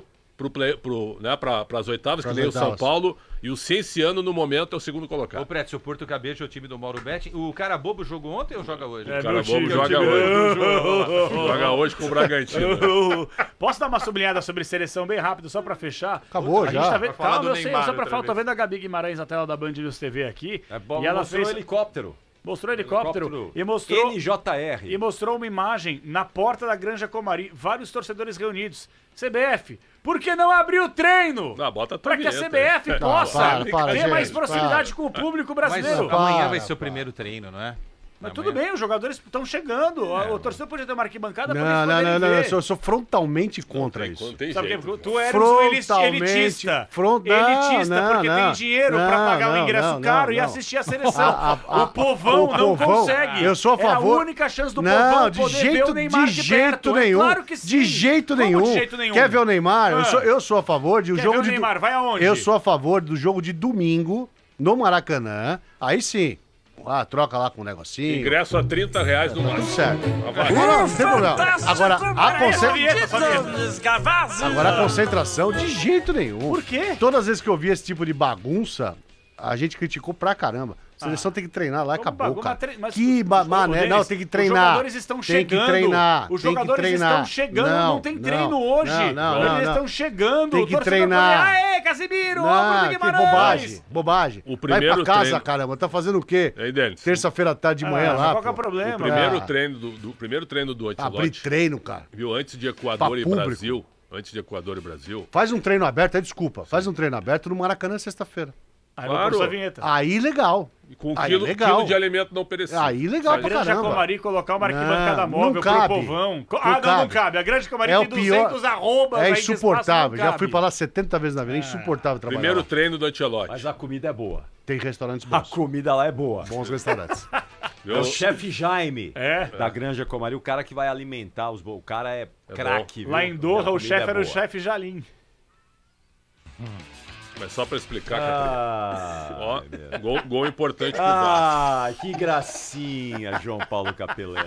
[SPEAKER 5] para as oitavas, que
[SPEAKER 4] Pras
[SPEAKER 5] nem o São
[SPEAKER 4] oitavas.
[SPEAKER 5] Paulo. E o Cienciano, no momento, é o segundo
[SPEAKER 3] Ô,
[SPEAKER 5] colocado.
[SPEAKER 3] Preto, o Porto Cabejo é o time do Mauro Betti. O cara bobo jogou ontem ou joga hoje?
[SPEAKER 2] É,
[SPEAKER 5] O cara
[SPEAKER 2] meu
[SPEAKER 5] bobo
[SPEAKER 2] time,
[SPEAKER 5] joga
[SPEAKER 2] meu
[SPEAKER 5] hoje.
[SPEAKER 2] time.
[SPEAKER 5] Joga hoje com o Bragantino.
[SPEAKER 2] Posso dar uma sublinhada sobre seleção bem rápido, só pra fechar?
[SPEAKER 4] Acabou
[SPEAKER 2] A
[SPEAKER 4] já.
[SPEAKER 2] gente tá vendo...
[SPEAKER 3] Vai falar
[SPEAKER 2] Calma,
[SPEAKER 3] do
[SPEAKER 2] eu sei,
[SPEAKER 3] Neymar
[SPEAKER 2] só pra
[SPEAKER 3] outra
[SPEAKER 2] falar, tô
[SPEAKER 3] vez.
[SPEAKER 2] vendo a Gabi Guimarães na tela da Band News TV aqui.
[SPEAKER 1] É bom,
[SPEAKER 2] e ela
[SPEAKER 1] mostrou
[SPEAKER 2] fez...
[SPEAKER 1] o helicóptero.
[SPEAKER 2] Mostrou helicóptero e mostrou...
[SPEAKER 1] NJR.
[SPEAKER 2] E mostrou uma imagem na porta da Granja Comari, vários torcedores reunidos. CBF, por que não abrir o treino?
[SPEAKER 5] Ah, bota a
[SPEAKER 2] Pra que a
[SPEAKER 5] vinheta
[SPEAKER 2] CBF
[SPEAKER 5] aí.
[SPEAKER 2] possa
[SPEAKER 4] para,
[SPEAKER 2] ter
[SPEAKER 4] gente,
[SPEAKER 2] mais proximidade com o público brasileiro.
[SPEAKER 3] Mas amanhã
[SPEAKER 4] Para,
[SPEAKER 3] vai ser o
[SPEAKER 4] para.
[SPEAKER 3] primeiro treino, não é?
[SPEAKER 2] Mas tudo bem, os jogadores estão chegando. O torcedor podia ter uma arquibancada pra eles
[SPEAKER 4] Não, não,
[SPEAKER 2] poderem
[SPEAKER 4] não, não.
[SPEAKER 2] ver.
[SPEAKER 4] Eu sou frontalmente contra
[SPEAKER 5] Não
[SPEAKER 4] isso.
[SPEAKER 5] tem
[SPEAKER 2] Sabe
[SPEAKER 5] jeito.
[SPEAKER 2] por quê? Tu eres um
[SPEAKER 4] Frontalmente,
[SPEAKER 2] elitista.
[SPEAKER 4] front-
[SPEAKER 2] Elitista
[SPEAKER 4] Não,
[SPEAKER 2] porque
[SPEAKER 4] não,
[SPEAKER 2] tem dinheiro pra
[SPEAKER 4] não,
[SPEAKER 2] pagar o
[SPEAKER 4] não,
[SPEAKER 2] ingresso
[SPEAKER 4] não,
[SPEAKER 2] caro e
[SPEAKER 4] não.
[SPEAKER 2] assistir a seleção.
[SPEAKER 4] O
[SPEAKER 2] O povão não
[SPEAKER 4] povão,
[SPEAKER 2] consegue.
[SPEAKER 4] eu sou a favor.
[SPEAKER 2] É a única chance do
[SPEAKER 4] Não,
[SPEAKER 2] povão
[SPEAKER 4] de
[SPEAKER 2] poder ver
[SPEAKER 4] jeito,
[SPEAKER 2] o Neymar
[SPEAKER 4] de
[SPEAKER 2] de
[SPEAKER 4] jeito
[SPEAKER 2] perto.
[SPEAKER 4] nenhum.
[SPEAKER 2] É claro que sim.
[SPEAKER 4] De jeito
[SPEAKER 2] Como
[SPEAKER 4] nenhum.
[SPEAKER 2] de jeito nenhum?
[SPEAKER 4] Quer ver o Neymar?
[SPEAKER 2] Ah.
[SPEAKER 4] Eu sou a favor de o
[SPEAKER 2] Quer
[SPEAKER 4] jogo
[SPEAKER 2] ver o
[SPEAKER 4] de
[SPEAKER 2] Neymar? Vai aonde?
[SPEAKER 4] Eu sou a favor do jogo de domingo no Maracanã. Aí sim. troca lá com um negocinho.
[SPEAKER 5] Ingresso a R$30 no
[SPEAKER 4] Tudo
[SPEAKER 5] máximo.
[SPEAKER 4] certo.
[SPEAKER 5] Vai.
[SPEAKER 4] Não tem problema. Agora,
[SPEAKER 2] Desgavazo.
[SPEAKER 4] Agora a concentração, de jeito nenhum.
[SPEAKER 2] Por quê?
[SPEAKER 4] Todas as vezes que eu vi esse tipo de bagunça, a gente criticou pra caramba. A seleção tem que treinar lá e acabou, cara. Que mané. Não, tem que treinar.
[SPEAKER 2] Os jogadores estão chegando.
[SPEAKER 4] Tem que treinar.
[SPEAKER 2] Os jogadores estão chegando. Não tem treino hoje. Eles estão chegando.
[SPEAKER 4] Tem que treinar.
[SPEAKER 2] Aê, Casimiro!
[SPEAKER 4] Não, que bobagem.
[SPEAKER 5] O primeiro
[SPEAKER 4] Vai pra casa,
[SPEAKER 5] treino...
[SPEAKER 4] caramba. Tá fazendo o quê?
[SPEAKER 5] Aí, Denis,
[SPEAKER 4] Terça-feira à tarde de manhã lá.
[SPEAKER 2] Qual que é o problema?
[SPEAKER 5] o primeiro treino do
[SPEAKER 4] Abrir
[SPEAKER 5] Ancelotti,
[SPEAKER 4] treino, cara.
[SPEAKER 5] viu, antes de Equador e
[SPEAKER 4] público.
[SPEAKER 5] Brasil,
[SPEAKER 4] Faz um treino aberto, aí desculpa. Faz um treino aberto no Maracanã sexta-feira.
[SPEAKER 2] Aí vai pôr sua vinheta.
[SPEAKER 4] Aí legal.
[SPEAKER 5] com
[SPEAKER 4] Aí
[SPEAKER 5] quilo
[SPEAKER 4] legal.
[SPEAKER 5] de alimento não perecível.
[SPEAKER 4] Aí legal pra
[SPEAKER 2] Grande
[SPEAKER 4] caramba.
[SPEAKER 2] Comari colocar uma arquibancada
[SPEAKER 4] Não,
[SPEAKER 2] móvel
[SPEAKER 4] não
[SPEAKER 2] pro
[SPEAKER 4] cabe.
[SPEAKER 2] povão.
[SPEAKER 4] Não
[SPEAKER 2] Não cabe. A Grande Comari
[SPEAKER 4] É
[SPEAKER 2] tem
[SPEAKER 4] o pior.
[SPEAKER 2] 200 arrobas.
[SPEAKER 4] É
[SPEAKER 2] aí de
[SPEAKER 4] insuportável.
[SPEAKER 2] espaço,
[SPEAKER 4] Já
[SPEAKER 2] não
[SPEAKER 4] fui
[SPEAKER 2] cabe.
[SPEAKER 4] pra lá 70 vezes na vida. É insuportável trabalhar
[SPEAKER 5] Primeiro
[SPEAKER 4] lá.
[SPEAKER 5] treino do Ancelotti.
[SPEAKER 1] Mas a comida é boa.
[SPEAKER 4] Tem restaurantes
[SPEAKER 1] A
[SPEAKER 4] bons.
[SPEAKER 1] comida lá é boa.
[SPEAKER 4] Bons restaurantes.
[SPEAKER 1] É o chefe Jaime
[SPEAKER 2] É.
[SPEAKER 1] da Granja Comari, o cara que vai alimentar os... O cara é craque, viu?
[SPEAKER 2] Lá em Doha,
[SPEAKER 1] A
[SPEAKER 2] o
[SPEAKER 1] comida
[SPEAKER 2] chefe
[SPEAKER 1] é
[SPEAKER 2] era o
[SPEAKER 1] boa.
[SPEAKER 2] chefe Jalim.
[SPEAKER 5] Mas só pra explicar,
[SPEAKER 1] Ah,
[SPEAKER 5] ó, gol importante pro Vasco.
[SPEAKER 1] que gracinha, João Paulo Capelani.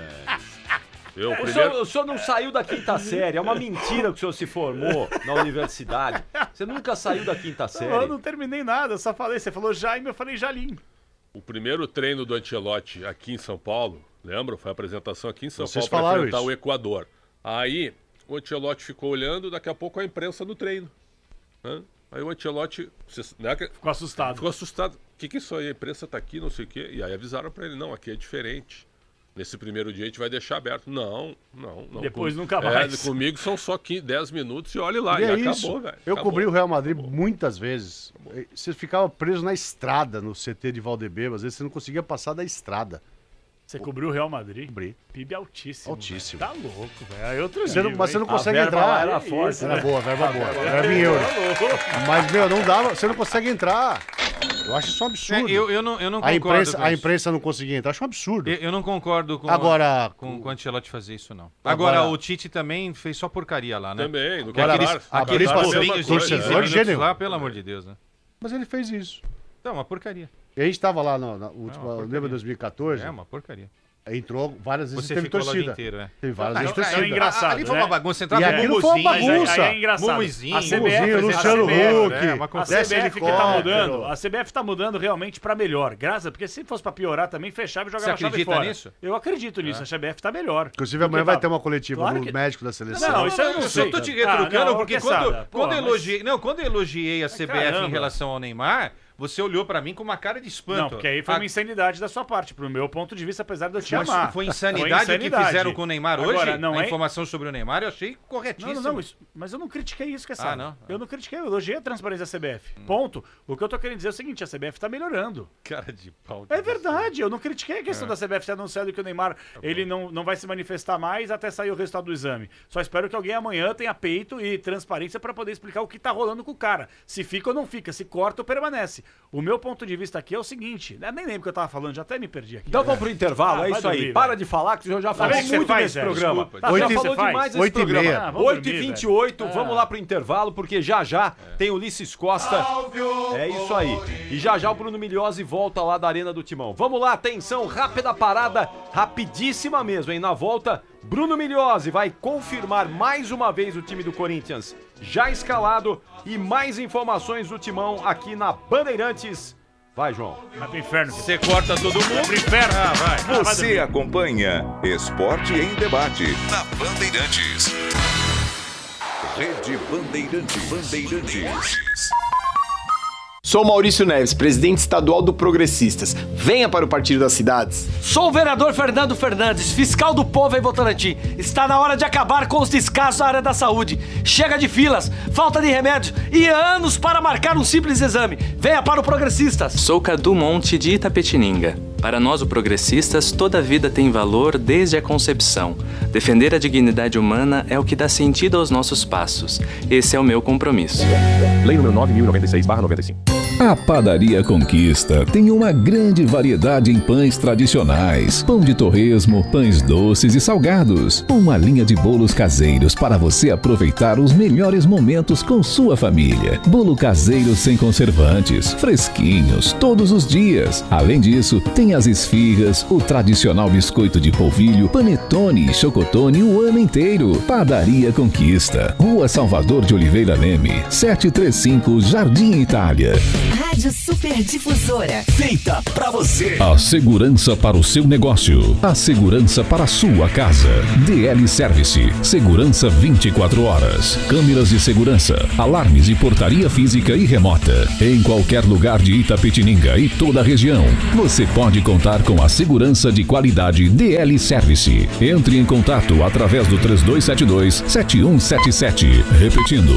[SPEAKER 5] Eu,
[SPEAKER 1] O senhor não saiu da quinta série. É uma mentira que o senhor se formou na universidade. Você nunca saiu da quinta série.
[SPEAKER 2] Eu não terminei nada, eu só falei. Você falou Jaime, eu falei Jalim.
[SPEAKER 5] O primeiro treino do Ancelotti aqui em São Paulo, lembra? Foi a apresentação aqui em São
[SPEAKER 4] Vocês
[SPEAKER 5] Paulo para
[SPEAKER 4] falaram
[SPEAKER 5] enfrentar
[SPEAKER 4] isso.
[SPEAKER 5] o Equador. Aí o Ancelotti ficou olhando, daqui a pouco a imprensa no treino. Hã? Aí o Ancelotti
[SPEAKER 2] Ficou assustado.
[SPEAKER 5] ficou assustado. O que é isso aí? A imprensa tá aqui, não sei o quê. E aí avisaram para ele, não, aqui é diferente. Nesse primeiro dia a gente vai deixar aberto. Não.
[SPEAKER 2] Depois nunca mais.
[SPEAKER 5] Comigo são só 10 minutos e olhe lá.
[SPEAKER 4] E
[SPEAKER 5] E
[SPEAKER 4] é
[SPEAKER 5] acabou,
[SPEAKER 4] isso.
[SPEAKER 5] velho.
[SPEAKER 4] Eu
[SPEAKER 5] Acabou.
[SPEAKER 4] cobri o Real Madrid muitas vezes. Você ficava preso na estrada no CT de Valdebeba. Às vezes você não conseguia passar da estrada.
[SPEAKER 2] Você cobriu o Real Madrid?
[SPEAKER 4] Cobri.
[SPEAKER 2] PIB altíssimo.
[SPEAKER 4] Altíssimo.
[SPEAKER 2] Velho. Tá louco, velho. É outro
[SPEAKER 4] Você não,
[SPEAKER 2] nível,
[SPEAKER 4] mas você não
[SPEAKER 2] hein?
[SPEAKER 4] consegue
[SPEAKER 1] A verba lá
[SPEAKER 4] entrar.
[SPEAKER 1] era forte,
[SPEAKER 4] Era
[SPEAKER 1] né?
[SPEAKER 4] boa, verba boa. Verba em euro. Mas, meu, não dava. Você não consegue entrar. Eu acho isso um absurdo.
[SPEAKER 3] Eu não
[SPEAKER 4] A
[SPEAKER 3] concordo
[SPEAKER 4] imprensa,
[SPEAKER 3] com
[SPEAKER 4] a
[SPEAKER 3] isso.
[SPEAKER 4] imprensa não conseguia entrar. Acho um absurdo.
[SPEAKER 3] Eu não concordo com
[SPEAKER 4] Agora,
[SPEAKER 3] com o Ancelotti fazer isso, não.
[SPEAKER 4] Agora-
[SPEAKER 3] Agora, o Tite também fez só porcaria lá, né?
[SPEAKER 5] Também, no
[SPEAKER 4] Agora,
[SPEAKER 5] Qatar.
[SPEAKER 3] Aqueles
[SPEAKER 4] Qatar,
[SPEAKER 3] passinhos de 15
[SPEAKER 4] torcedor
[SPEAKER 3] minutos
[SPEAKER 4] gênio.
[SPEAKER 3] lá, pelo amor de Deus, né?
[SPEAKER 4] mas ele fez isso.
[SPEAKER 3] Então, uma porcaria.
[SPEAKER 4] E a gente estava lá na última,
[SPEAKER 3] porcaria.
[SPEAKER 4] lembra 2014?
[SPEAKER 3] É uma porcaria.
[SPEAKER 4] Entrou várias vezes
[SPEAKER 3] Você
[SPEAKER 4] teve
[SPEAKER 3] ficou lá o dia
[SPEAKER 4] torcida.
[SPEAKER 3] inteiro, né?
[SPEAKER 4] Teve várias
[SPEAKER 3] Ah,
[SPEAKER 4] vezes
[SPEAKER 2] é
[SPEAKER 4] torcida.
[SPEAKER 2] engraçado,
[SPEAKER 3] Ali foi
[SPEAKER 2] né?
[SPEAKER 3] uma bagunça.
[SPEAKER 4] E
[SPEAKER 3] Entrava
[SPEAKER 4] aquilo foi uma
[SPEAKER 2] Mas
[SPEAKER 4] bagunça.
[SPEAKER 2] aí é engraçado.
[SPEAKER 3] Mumuzinho,
[SPEAKER 2] A CBF,
[SPEAKER 4] Mumuzinho, Luciano
[SPEAKER 2] a CBF,
[SPEAKER 4] Huck.
[SPEAKER 3] É, uma
[SPEAKER 2] A
[SPEAKER 3] confusão.
[SPEAKER 2] CBF que tá mudando. A CBF tá mudando realmente pra melhor. Graças, porque se fosse pra piorar também, fechava e jogava
[SPEAKER 3] Você
[SPEAKER 2] a chave
[SPEAKER 3] acredita
[SPEAKER 2] fora.
[SPEAKER 3] nisso?
[SPEAKER 2] Eu acredito nisso. A CBF tá melhor.
[SPEAKER 4] Inclusive amanhã vai ter uma coletiva
[SPEAKER 2] Claro
[SPEAKER 4] do
[SPEAKER 2] que-
[SPEAKER 4] médico da seleção.
[SPEAKER 2] Não, isso aí eu não
[SPEAKER 3] Eu
[SPEAKER 2] sei.
[SPEAKER 3] só tô te retrucando,
[SPEAKER 2] não,
[SPEAKER 3] porque
[SPEAKER 2] Quesada,
[SPEAKER 3] quando
[SPEAKER 2] porra,
[SPEAKER 3] eu elogiei. Não, quando eu elogiei a CBF
[SPEAKER 2] caramba.
[SPEAKER 3] em relação ao Neymar, você olhou pra mim com uma cara de espanto.
[SPEAKER 2] Não, porque aí foi uma insanidade da sua parte, pro meu ponto de vista, apesar de eu te
[SPEAKER 3] Mas
[SPEAKER 2] amar.
[SPEAKER 3] foi insanidade o que fizeram com o Neymar hoje?
[SPEAKER 2] Agora, não
[SPEAKER 3] a
[SPEAKER 2] é...
[SPEAKER 3] informação sobre o Neymar eu achei corretíssimo.
[SPEAKER 2] Não, mas eu não critiquei isso, Quesada.
[SPEAKER 3] Ah, não?
[SPEAKER 2] Eu não critiquei, eu elogiei a transparência da CBF. Ponto. O que eu tô querendo dizer é o seguinte, a CBF tá melhorando.
[SPEAKER 3] Cara de pau.
[SPEAKER 2] É verdade, eu não critiquei a questão da CBF ter anunciado que o Neymar ele não vai se manifestar mais até sair o resultado do exame. Só espero que alguém amanhã tenha peito e transparência pra poder explicar o que tá rolando com o cara. Se fica ou não fica, se corta ou permanece. O meu ponto de vista aqui é o seguinte, né, nem lembro o que eu tava falando, já até me perdi aqui.
[SPEAKER 1] Então vamos pro intervalo, é
[SPEAKER 2] vai
[SPEAKER 1] isso aí.
[SPEAKER 2] dormir,
[SPEAKER 1] Para
[SPEAKER 2] velho.
[SPEAKER 1] de falar que o senhor já falou
[SPEAKER 2] vendo o que você
[SPEAKER 1] muito
[SPEAKER 2] faz,
[SPEAKER 1] nesse
[SPEAKER 2] Zé?
[SPEAKER 1] programa.
[SPEAKER 2] Desculpa.
[SPEAKER 1] Já
[SPEAKER 4] Oito e-
[SPEAKER 1] falou demais nesse
[SPEAKER 4] 8h30.
[SPEAKER 1] programa.
[SPEAKER 2] Ah, vamos
[SPEAKER 1] 8h28,
[SPEAKER 2] dormir,
[SPEAKER 1] vamos lá pro intervalo, porque já tem Ulisses Costa. É isso aí. E já o Bruno Milhose volta lá da Arena do Timão. Vamos lá, atenção, rápida parada, rapidíssima mesmo, hein? Na volta, Bruno Milhose vai confirmar mais uma vez o time do Corinthians já escalado e mais informações do Timão aqui na Bandeirantes. Vai, João.
[SPEAKER 2] Vai pro inferno.
[SPEAKER 3] Você corta todo mundo.
[SPEAKER 2] Vai pro inferno. Vai
[SPEAKER 7] Você
[SPEAKER 2] dormir.
[SPEAKER 7] acompanha Esporte em Debate na Bandeirantes. Rede Bandeirantes.
[SPEAKER 8] Sou Maurício Neves, presidente estadual do Progressistas. Venha para o Partido das Cidades.
[SPEAKER 9] Sou o vereador Fernando Fernandes, fiscal do povo em Votorantim. Está na hora de acabar com os descasos na área da saúde. Chega de filas, falta de remédios e anos para marcar um simples exame. Venha para o Progressistas.
[SPEAKER 10] Sou Cadu Monte de Itapetininga. Para nós, o Progressistas, toda vida tem valor desde a concepção. Defender a dignidade humana é o que dá sentido aos nossos passos. Esse é o meu compromisso.
[SPEAKER 11] Lei nº 9.096/95. A Padaria Conquista tem uma grande variedade em pães tradicionais, pão de torresmo, pães doces e salgados. Uma linha de bolos caseiros para você aproveitar os melhores momentos com sua família. Bolo caseiro sem conservantes, fresquinhos, todos os dias. Além disso, tem as esfirras, o tradicional biscoito de polvilho, panetone e chocotone o ano inteiro. Padaria Conquista, Rua Salvador de Oliveira Leme, 735, Jardim Itália.
[SPEAKER 12] Rádio Superdifusora.
[SPEAKER 11] Feita pra você. A segurança para o seu negócio. A segurança para a sua casa. DL Service. Segurança 24 horas. Câmeras de segurança, alarmes e portaria física e remota. Em qualquer lugar de Itapetininga e toda a região, você pode contar com a segurança de qualidade DL Service. Entre em contato através do 3272-7177. Repetindo,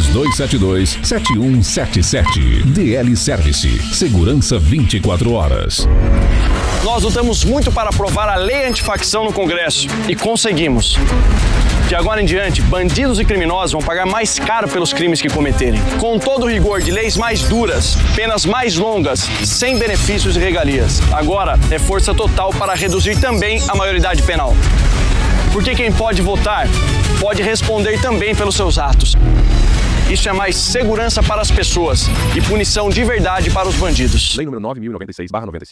[SPEAKER 11] 3272-7177. DL Service. Segurança 24 horas.
[SPEAKER 13] Nós lutamos muito para aprovar a lei antifacção no Congresso e conseguimos. De agora em diante, bandidos e criminosos vão pagar mais caro pelos crimes que cometerem. Com todo o rigor de leis mais duras, penas mais longas, sem benefícios e regalias. Agora é força total para reduzir também a maioridade penal. Porque quem pode votar, pode responder também pelos seus atos. Isso é mais segurança para as pessoas e punição de verdade para os bandidos.
[SPEAKER 14] Lei número 9.096/95.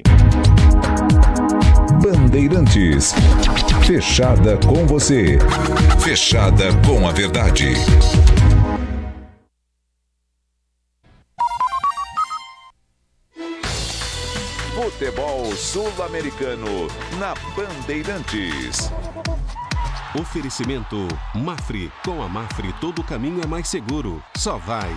[SPEAKER 7] Bandeirantes. Fechada com você. Fechada com a verdade. Futebol sul-americano na Bandeirantes.
[SPEAKER 15] Oferecimento Mafre. Com a Mafre, todo caminho é mais seguro. Só vai.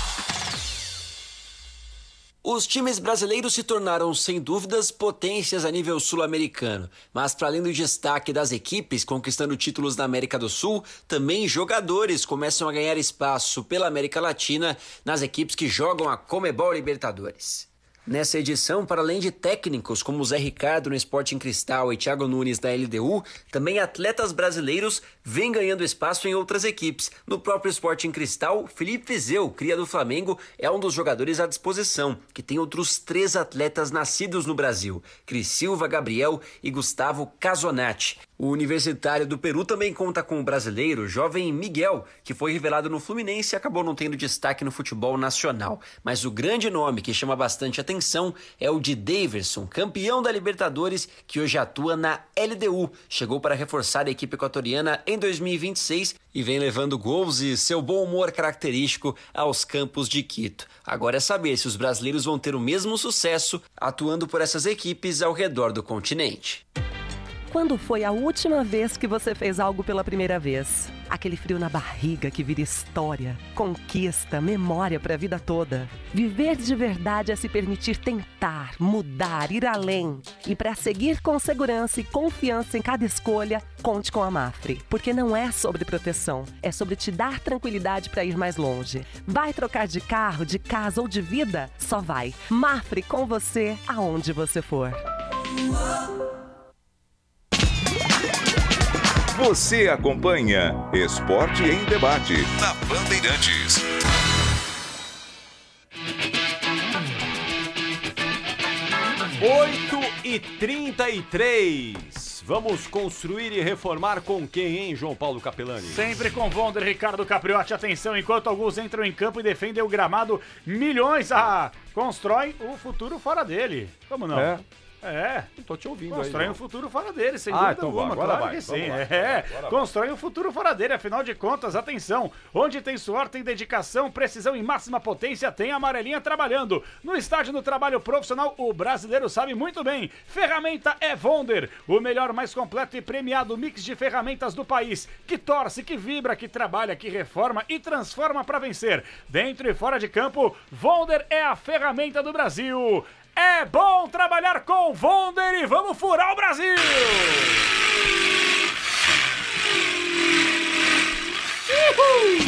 [SPEAKER 9] Os times brasileiros se tornaram, sem dúvidas, potências a nível sul-americano. Mas, para além do destaque das equipes conquistando títulos na América do Sul, também jogadores começam a ganhar espaço pela América Latina nas equipes que jogam a Conmebol Libertadores. Nessa edição, para além de técnicos como Zé Ricardo no Sporting Cristal e Thiago Nunes da LDU, também atletas brasileiros vêm ganhando espaço em outras equipes. No próprio Sporting Cristal, Felipe Viseu, cria do Flamengo, é um dos jogadores à disposição, que tem outros 3 atletas nascidos no Brasil, Cris Silva, Gabriel e Gustavo Casonati. O Universitário do Peru também conta com o brasileiro jovem Miguel, que foi revelado no Fluminense e acabou não tendo destaque no futebol nacional. Mas o grande nome que chama bastante atenção é o de Daverson, campeão da Libertadores, que hoje atua na LDU. Chegou para reforçar a equipe equatoriana em 2026 e vem levando gols e seu bom humor característico aos campos de Quito. Agora é saber se os brasileiros vão ter o mesmo sucesso atuando por essas equipes ao redor do continente.
[SPEAKER 16] Quando foi a última vez que você fez algo pela primeira vez? Aquele frio na barriga que vira história, conquista, memória para a vida toda. Viver de verdade é se permitir tentar, mudar, ir além. E para seguir com segurança e confiança em cada escolha, conte com a Mafre. Porque não é sobre proteção, é sobre te dar tranquilidade para ir mais longe. Vai trocar de carro, de casa ou de vida? Só vai. Mafre com você aonde você for.
[SPEAKER 7] Você acompanha Esporte em Debate na Bandeirantes.
[SPEAKER 1] Oito e 33. Vamos construir e reformar com quem, hein, João Paulo Capelani?
[SPEAKER 2] Sempre com Vonder, Ricardo Capriotti. Atenção, enquanto alguns entram em campo e defendem o gramado, milhões constroem o futuro fora dele. Como não?
[SPEAKER 1] Tô te ouvindo aí.
[SPEAKER 2] Constrói um futuro fora dele, sem dúvida alguma, claro que sim. Constrói um futuro fora dele, afinal de contas, atenção, onde tem suor, tem dedicação, precisão e máxima potência, tem a amarelinha trabalhando. No estádio do trabalho profissional, o brasileiro sabe muito bem, ferramenta é Vonder, o melhor, mais completo e premiado mix de ferramentas do país, que torce, que vibra, que trabalha, que reforma e transforma para vencer. Dentro e fora de campo, Vonder é a ferramenta do Brasil. É bom trabalhar com Vonder e vamos furar o Brasil!
[SPEAKER 7] Uhul!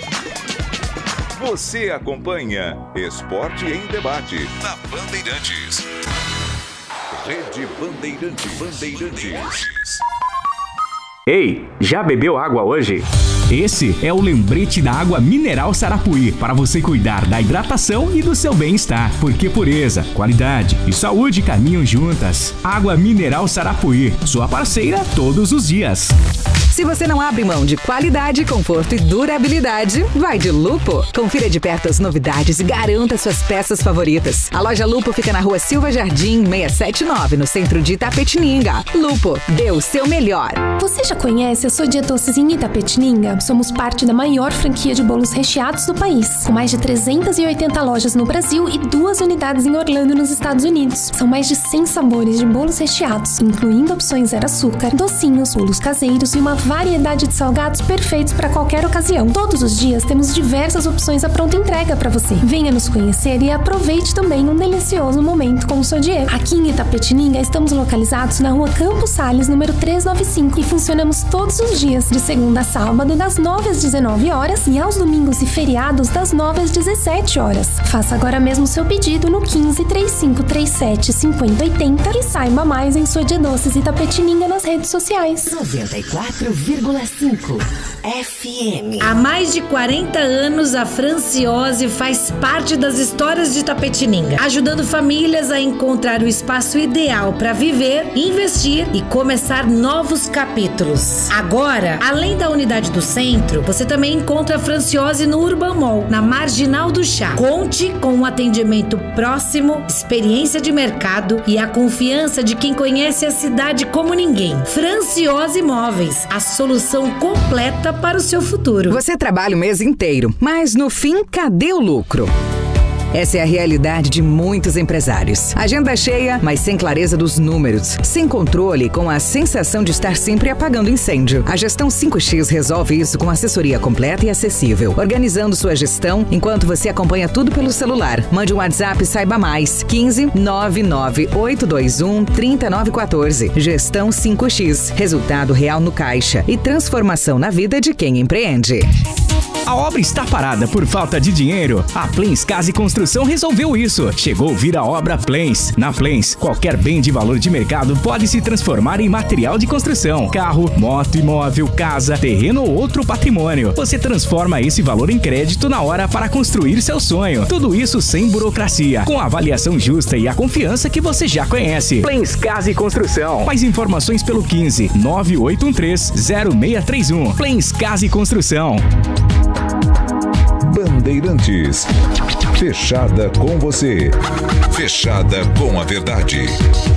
[SPEAKER 7] Você acompanha Esporte em Debate na Bandeirantes. Rede Bandeirantes.
[SPEAKER 17] Ei, já bebeu água hoje?
[SPEAKER 14] Esse é o lembrete da água mineral Sarapuí, para você cuidar da hidratação e do seu bem-estar. Porque pureza, qualidade e saúde caminham juntas. Água mineral Sarapuí, sua parceira todos os dias.
[SPEAKER 17] Se você não abre mão de qualidade, conforto e durabilidade, vai de Lupo. Confira de perto as novidades e garanta suas peças favoritas. A loja Lupo fica na rua Silva Jardim, 679, no centro de Itapetininga. Lupo, dê o seu melhor.
[SPEAKER 18] Você já conhece a Sodier Doces em Itapetininga? Somos parte da maior franquia de bolos recheados do país, com mais de 380 lojas no Brasil e 2 unidades em Orlando, nos Estados Unidos. São mais de 100 sabores de bolos recheados, incluindo opções zero açúcar, docinhos, bolos caseiros e uma variedade de salgados perfeitos para qualquer ocasião. Todos os dias temos diversas opções à pronta entrega para você. Venha nos conhecer e aproveite também um delicioso momento com o Sodier. Aqui em Itapetininga estamos localizados na rua Campos Sales, número 395, e funcionamos todos os dias, de segunda a sábado, das 9 às 19 horas e aos domingos e feriados, das 9 às 17 horas. Faça agora mesmo seu pedido no 15 3537 5080 e saiba mais em Sodier Doces Itapetininga nas redes sociais.
[SPEAKER 12] 94,5 FM.
[SPEAKER 19] Há mais de 40 anos, a Franciose faz parte das histórias de Itapetininga, ajudando famílias a encontrar o espaço ideal para viver, investir e começar novos capítulos. Agora, além da unidade do centro, você também encontra a Franciose no Urban Mall, na Marginal do Chá. Conte com um atendimento próximo, experiência de mercado e a confiança de quem conhece a cidade como ninguém. Franciose Móveis, a solução completa para o seu futuro.
[SPEAKER 17] Você trabalha o mês inteiro, mas no fim, cadê o lucro? Essa é a realidade de muitos empresários. Agenda cheia, mas sem clareza dos números. Sem controle, com a sensação de estar sempre apagando incêndio. A Gestão 5X resolve isso com assessoria completa e acessível. Organizando sua gestão, enquanto você acompanha tudo pelo celular. Mande um WhatsApp e saiba mais. 15 99821 3914. Gestão 5X. Resultado real no caixa e transformação na vida de quem empreende.
[SPEAKER 14] A obra está parada por falta de dinheiro? A Plens Casa e Construção resolveu isso. Chegou vir a obra Plens. Na Plens, qualquer bem de valor de mercado pode se transformar em material de construção. Carro, moto, imóvel, casa, terreno ou outro patrimônio. Você transforma esse valor em crédito na hora para construir seu sonho. Tudo isso sem burocracia, com a avaliação justa e a confiança que você já conhece. Plens Casa e Construção. Mais informações pelo 15 9813-0631. Plens Casa e Construção.
[SPEAKER 7] Bandeirantes. Fechada com você. Fechada com a verdade.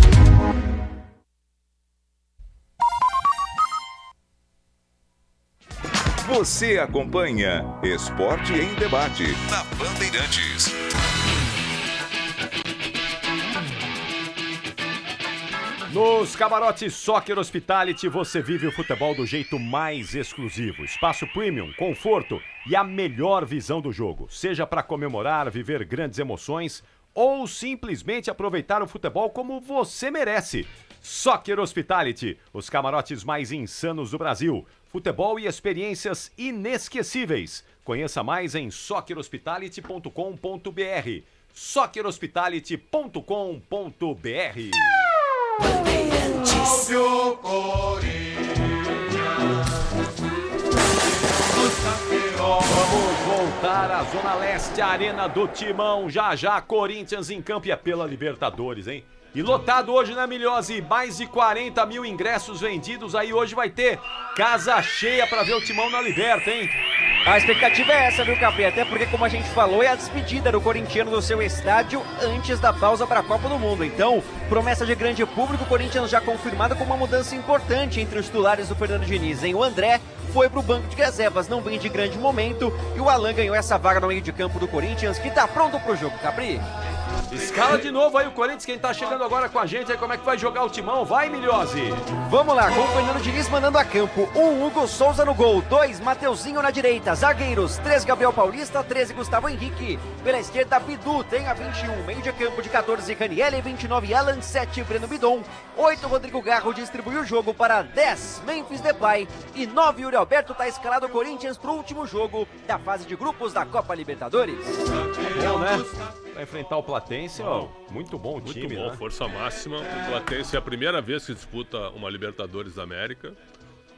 [SPEAKER 7] Você acompanha Esporte em Debate na Bandeirantes.
[SPEAKER 1] Nos camarotes Soccer Hospitality você vive o futebol do jeito mais exclusivo. Espaço premium, conforto e a melhor visão do jogo. Seja para comemorar, viver grandes emoções ou simplesmente aproveitar o futebol como você merece. Soccer Hospitality, os camarotes mais insanos do Brasil. Futebol e experiências inesquecíveis. Conheça mais em soccerhospitality.com.br. soccerhospitality.com.br.
[SPEAKER 12] Bandeirantes.
[SPEAKER 1] Vamos voltar à Zona Leste, a Arena do Timão. Já, Corinthians em campo e é pela Libertadores, hein? E lotado hoje na Milhose, mais de 40 mil ingressos vendidos. Aí hoje vai ter casa cheia pra ver o Timão na Liberta, hein?
[SPEAKER 6] A expectativa é essa, viu, Capri? Até porque, como a gente falou, é a despedida do corintiano do seu estádio antes da pausa para a Copa do Mundo. Então, promessa de grande público, o Corinthians já confirmado com uma mudança importante entre os titulares do Fernando Diniz. O André foi pro banco de reservas, não vem de grande momento, e o Alan ganhou essa vaga no meio de campo do Corinthians, que tá pronto pro jogo, Capri.
[SPEAKER 1] Escala de novo aí o Corinthians, quem tá chegando agora com a gente aí, como é que vai jogar o Timão? Vai, Milhose!
[SPEAKER 6] Vamos lá, com o Fernando Diniz mandando a campo. 1, Hugo Souza no gol. 2, Mateuzinho na direita. Zagueiros, 3, Gabriel Paulista. 13, Gustavo Henrique. Pela esquerda, Bidu tem a 21. Meio de campo de 14, Ranieri. 29, Alan. 7, Breno Bidon. 8, Rodrigo Garro distribuiu o jogo para 10, Memphis Depay. E 9, Yuri Alberto tá escalado o Corinthians pro último jogo da fase de grupos da Copa Libertadores.
[SPEAKER 1] Bom, né? Vai enfrentar o Platense, ó. Muito bom o time,
[SPEAKER 5] muito bom,
[SPEAKER 1] né?
[SPEAKER 5] Força máxima. O Platense é a primeira vez que disputa uma Libertadores da América.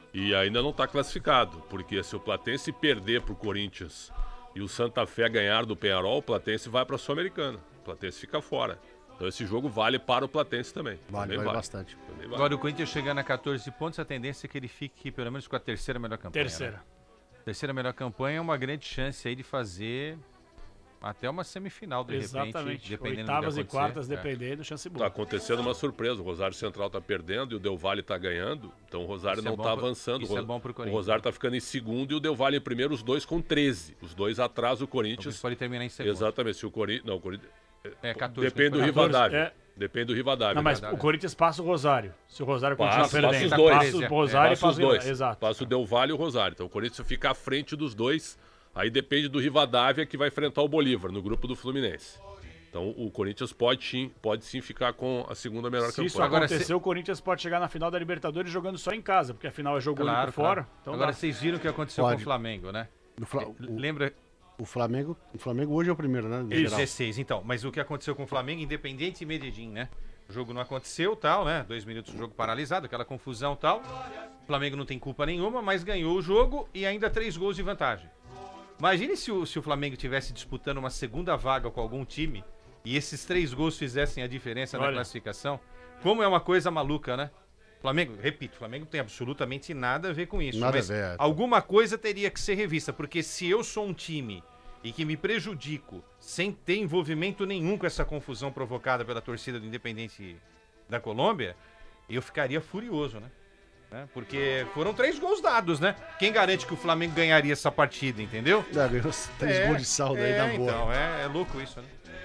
[SPEAKER 5] E ainda não está classificado, porque se o Platense perder pro Corinthians e o Santa Fé ganhar do Peñarol, o Platense vai para a Sul-Americana. O Platense fica fora. Então esse jogo vale para o Platense também.
[SPEAKER 4] Vale bastante.
[SPEAKER 3] Vale. Agora o Corinthians chegando a 14 pontos, a tendência é que ele fique pelo menos com a terceira melhor campanha.
[SPEAKER 2] Terceira.
[SPEAKER 3] Né? Terceira melhor campanha é uma grande chance aí de fazer até uma semifinal, de repente. Dependendo
[SPEAKER 2] Oitavas
[SPEAKER 3] do
[SPEAKER 2] e quartas, dependendo, chance boa.
[SPEAKER 5] Tá acontecendo uma surpresa. O Rosário Central tá perdendo e o Del Valle tá ganhando. Então o Rosário não tá avançando.
[SPEAKER 3] Isso é bom pro Corinthians.
[SPEAKER 5] O Rosário tá ficando em segundo e o Del Valle em primeiro, os dois com 13. Os dois atrás do Corinthians.
[SPEAKER 3] Pode terminar em segundo.
[SPEAKER 5] Exatamente. Se o Corinthians... Não, o Corinthians...
[SPEAKER 3] 14,
[SPEAKER 5] depende do Rivadavia. Depende do Rivadavia.
[SPEAKER 2] Não, mas o Corinthians passa o Rosário. Se o Rosário continuar perdendo,
[SPEAKER 5] passa os dois.
[SPEAKER 2] Passa o Rosário e passa
[SPEAKER 5] os dois.
[SPEAKER 2] Exato.
[SPEAKER 5] Passa o Del Valle e o Rosário. Então o Corinthians fica à frente dos dois. Aí depende do Rivadavia, que vai enfrentar o Bolívar no grupo do Fluminense. Então o Corinthians pode sim ficar com a segunda melhor campanha.
[SPEAKER 2] Se isso acontecer, o Corinthians pode chegar na final da Libertadores jogando só em casa, porque a final é jogo único fora. Então
[SPEAKER 3] agora vocês viram o que aconteceu com o Flamengo, né? Lembra...
[SPEAKER 4] O Flamengo hoje é o primeiro, né?
[SPEAKER 3] 16, então. Mas o que aconteceu com o Flamengo, Independiente e Medellín, né? O jogo não aconteceu, tal, né? 2 minutos o jogo paralisado, aquela confusão, tal. O Flamengo não tem culpa nenhuma, mas ganhou o jogo e ainda 3 gols de vantagem. Imagine se o Flamengo estivesse disputando uma segunda vaga com algum time e esses 3 gols fizessem a diferença na classificação. Como é uma coisa maluca, né? Flamengo, repito, o Flamengo não tem absolutamente nada a ver com isso. Mas alguma coisa teria que ser revista, porque se eu sou um time e que me prejudico sem ter envolvimento nenhum com essa confusão provocada pela torcida do Independente da Colômbia, eu ficaria furioso, né? Porque foram 3 gols dados, né? Quem garante que o Flamengo ganharia essa partida, entendeu?
[SPEAKER 4] Ganhou 3 gols de saldo aí da boa.
[SPEAKER 3] Então, é louco isso, né?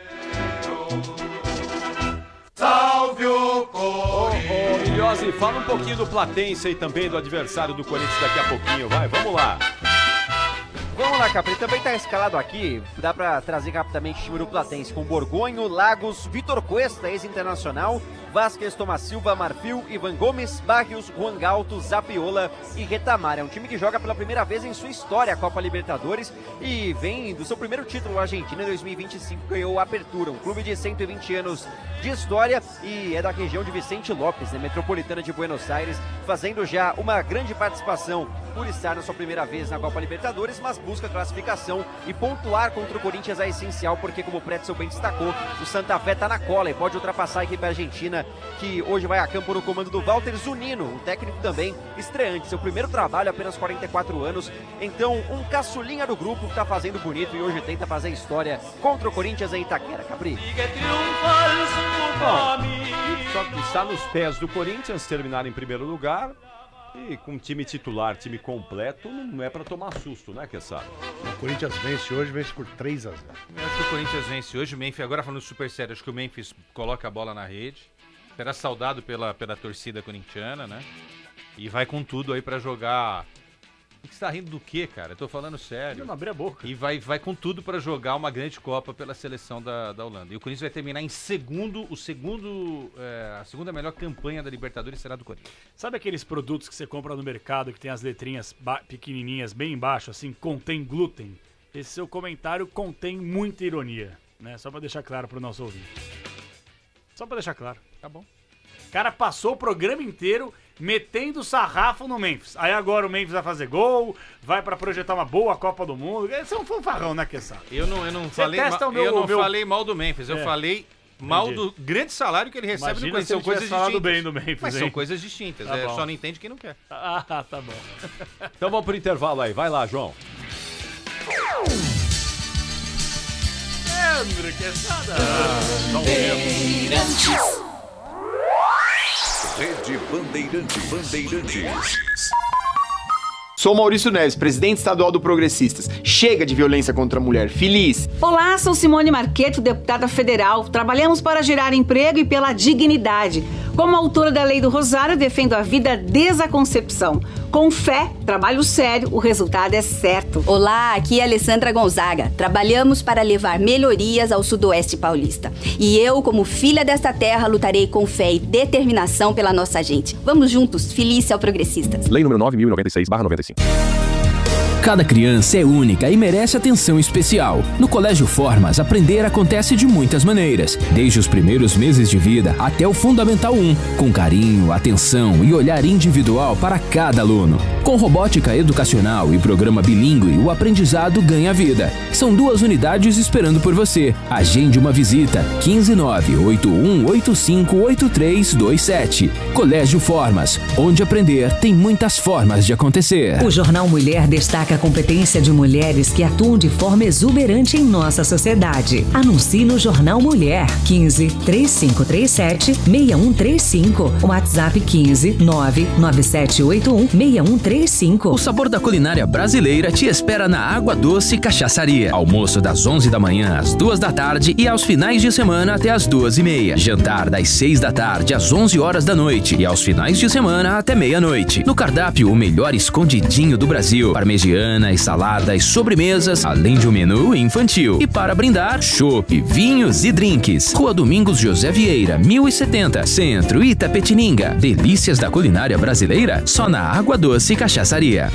[SPEAKER 1] Salve o Corinthians! Ô, Iliosi, fala um pouquinho do Platense e também do adversário do Corinthians daqui a pouquinho, vai, vamos lá.
[SPEAKER 6] Vamos lá, Capri, também tá escalado aqui, dá pra trazer rapidamente o time do Platense, com Borgonho, Lagos, Vitor Cuesta, ex-internacional, Vasquez, Thomas Silva, Marfil, Ivan Gomes, Barrios, Juan Galto, Zapiola e Retamar. É um time que joga pela primeira vez em sua história a Copa Libertadores e vem do seu primeiro título, a Argentina, em 2025, ganhou a Apertura, um clube de 120 anos de história e é da região de Vicente López, né, metropolitana de Buenos Aires, fazendo já uma grande participação por estar na sua primeira vez na Copa Libertadores, mas busca classificação e pontuar contra o Corinthians é essencial, porque como o Pretzel bem destacou, o Santa Fé tá na cola e pode ultrapassar a equipe argentina, que hoje vai a campo no comando do Walter Zunino, um técnico também estreante, seu primeiro trabalho, apenas 44 anos, então um caçulinha do grupo que tá fazendo bonito e hoje tenta fazer história contra o Corinthians em Itaquera, Capri.
[SPEAKER 1] Só que está nos pés do Corinthians terminar em primeiro lugar e com time titular, time completo, não é pra tomar susto, né, Quezada?
[SPEAKER 4] O Corinthians vence hoje, vence por 3-0.
[SPEAKER 3] Eu acho que o Corinthians vence hoje, o Memphis, agora falando super sério, acho que o Memphis coloca a bola na rede, será saudado pela torcida corintiana, né? E vai com tudo aí pra jogar... Você tá rindo do quê, cara? Eu tô falando sério.
[SPEAKER 2] Eu não abri a boca.
[SPEAKER 3] E vai com tudo pra jogar uma grande Copa pela seleção da Holanda. E o Corinthians vai terminar em segundo, a segunda melhor campanha da Libertadores será do Corinthians.
[SPEAKER 2] Sabe aqueles produtos que você compra no mercado que tem as letrinhas pequenininhas bem embaixo, assim, contém glúten? Esse seu comentário contém muita ironia, né? Só pra deixar claro pro nosso ouvinte. Só pra deixar claro.
[SPEAKER 3] Tá bom.
[SPEAKER 2] O cara passou o programa inteiro metendo sarrafo no Memphis. Aí agora o Memphis vai fazer gol, vai pra projetar uma boa Copa do Mundo. Esse é um fanfarrão, né, Quezada?
[SPEAKER 3] Eu não falei mal do Memphis, eu falei mal do grande salário que ele recebe.
[SPEAKER 2] Imagina
[SPEAKER 3] no Corinthians.
[SPEAKER 2] São coisas distintas. Bem do Memphis,
[SPEAKER 3] mas são coisas distintas,
[SPEAKER 2] tá
[SPEAKER 3] só não entende quem não quer.
[SPEAKER 2] Ah, tá bom.
[SPEAKER 1] Então vamos pro intervalo aí, vai lá, João.
[SPEAKER 2] André Quezada.
[SPEAKER 7] Rede Bandeirantes.
[SPEAKER 8] Sou Maurício Neves, presidente estadual do Progressistas. Chega de violência contra a mulher. Feliz.
[SPEAKER 20] Olá, sou Simone Marqueto, deputada federal. Trabalhamos para gerar emprego e pela dignidade. Como autora da Lei do Rosário, defendo a vida desde a concepção. Com fé, trabalho sério, o resultado é certo.
[SPEAKER 21] Olá, aqui é Alessandra Gonzaga. Trabalhamos para levar melhorias ao Sudoeste Paulista. E eu, como filha desta terra, lutarei com fé e determinação pela nossa gente. Vamos juntos, Felícia ao Progressistas.
[SPEAKER 22] Lei número 9.096/95.
[SPEAKER 14] Cada criança é única e merece atenção especial. No Colégio Formas, aprender acontece de muitas maneiras, desde os primeiros meses de vida até o Fundamental 1, com carinho, atenção e olhar individual para cada aluno. Com robótica educacional e programa bilíngue, o aprendizado ganha vida. São 2 unidades esperando por você. Agende uma visita. 159-8185-8327. Colégio Formas, onde aprender tem muitas formas de acontecer.
[SPEAKER 17] O Jornal Mulher destaca a competência de mulheres que atuam de forma exuberante em nossa sociedade. Anuncie no Jornal Mulher. 15-3537-6135. WhatsApp 15-99781-6135.
[SPEAKER 14] O sabor da culinária brasileira te espera na Água Doce Cachaçaria. Almoço das 11 da manhã às 2 da tarde e aos finais de semana até às 2h30. Jantar das 6 da tarde às 11 horas da noite e aos finais de semana até meia-noite. No cardápio, o melhor escondidinho do Brasil. Parmegianas, saladas, sobremesas, além de um menu infantil. E para brindar, chopp, vinhos e drinks. Rua Domingos José Vieira, 1070, Centro, Itapetininga. Delícias da culinária brasileira, só na Água Doce Cachaçaria.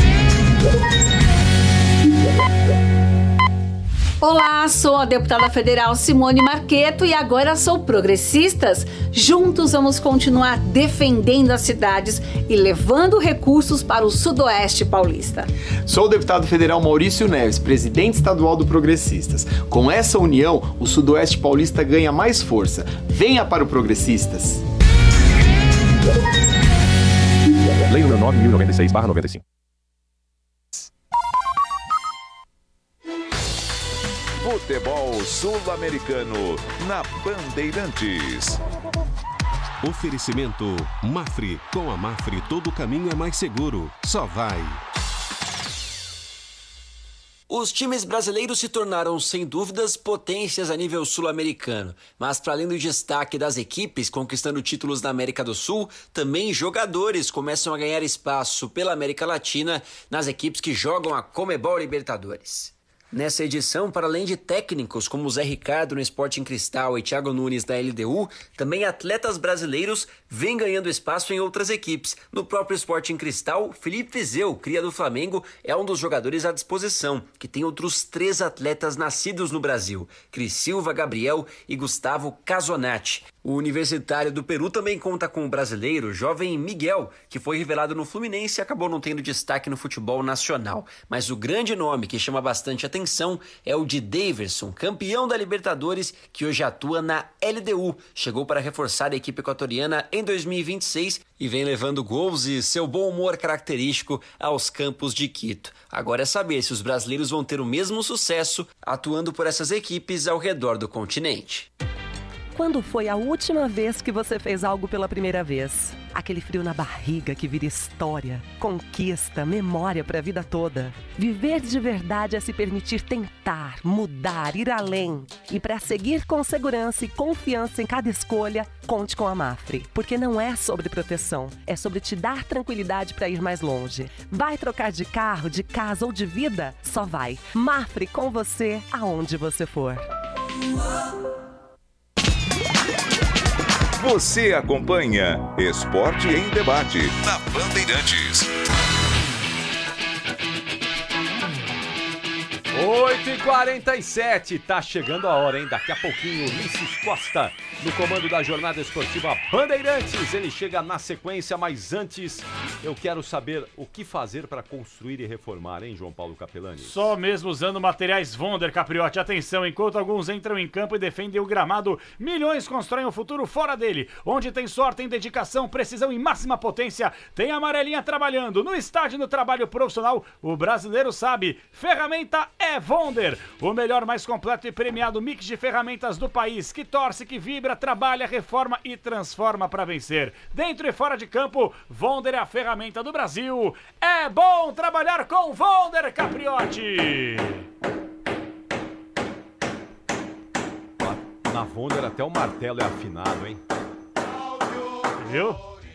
[SPEAKER 20] Olá, sou a deputada federal Simone Marqueto e agora sou Progressistas. Juntos vamos continuar defendendo as cidades e levando recursos para o Sudoeste Paulista.
[SPEAKER 8] Sou o deputado federal Maurício Neves, presidente estadual do Progressistas. Com essa união, o Sudoeste Paulista ganha mais força. Venha para o Progressistas.
[SPEAKER 11] Lei nº 9.096/95.
[SPEAKER 7] Futebol Sul-Americano na Bandeirantes.
[SPEAKER 15] Oferecimento Mafre. Com a Mafre todo caminho é mais seguro. Só vai.
[SPEAKER 9] Os times brasileiros se tornaram, sem dúvidas, potências a nível sul-americano. Mas, para além do destaque das equipes conquistando títulos na América do Sul, também jogadores começam a ganhar espaço pela América Latina nas equipes que jogam a Conmebol Libertadores. Nessa edição, para além de técnicos como Zé Ricardo no Sporting Cristal e Thiago Nunes da LDU, também atletas brasileiros vêm ganhando espaço em outras equipes. No próprio Sporting Cristal, Felipe Viseu, cria do Flamengo, é um dos jogadores à disposição, que tem outros 3 atletas nascidos no Brasil, Cris Silva, Gabriel e Gustavo Casonati. O Universitário do Peru também conta com o brasileiro jovem Miguel, que foi revelado no Fluminense e acabou não tendo destaque no futebol nacional. Mas o grande nome que chama bastante atenção é o de Daverson, campeão da Libertadores, que hoje atua na LDU. Chegou para reforçar a equipe equatoriana em 2026 e vem levando gols e seu bom humor característico aos campos de Quito. Agora é saber se os brasileiros vão ter o mesmo sucesso atuando por essas equipes ao redor do continente.
[SPEAKER 16] Quando foi a última vez que você fez algo pela primeira vez? Aquele frio na barriga que vira história, conquista, memória para a vida toda. Viver de verdade é se permitir tentar, mudar, ir além. E para seguir com segurança e confiança em cada escolha, conte com a Mafre. Porque não é sobre proteção, é sobre te dar tranquilidade para ir mais longe. Vai trocar de carro, de casa ou de vida? Só vai. Mafre com você, aonde você for.
[SPEAKER 7] Você acompanha Esporte em Debate na Bandeirantes.
[SPEAKER 1] 8h47, tá chegando a hora, hein? Daqui a pouquinho, Ulisses Costa, no comando da jornada esportiva Bandeirantes. Ele chega na sequência, mas antes eu quero saber o que fazer para construir e reformar, hein, João Paulo Capelani?
[SPEAKER 2] Só mesmo usando materiais Wonder, Capriotti. Atenção, enquanto alguns entram em campo e defendem o gramado, milhões constroem o futuro fora dele. Onde tem sorte, tem dedicação, precisão e máxima potência, tem a amarelinha trabalhando. No estádio do trabalho profissional, o brasileiro sabe, ferramenta é Wonder, o melhor, mais completo e premiado mix de ferramentas do país, que torce, que vibra, trabalha, reforma e transforma para vencer. Dentro e fora de campo, Wonder é a ferramenta do Brasil. É bom trabalhar com Wonder, Capriotti!
[SPEAKER 1] Na Wonder até o martelo é afinado, hein?
[SPEAKER 2] Viu?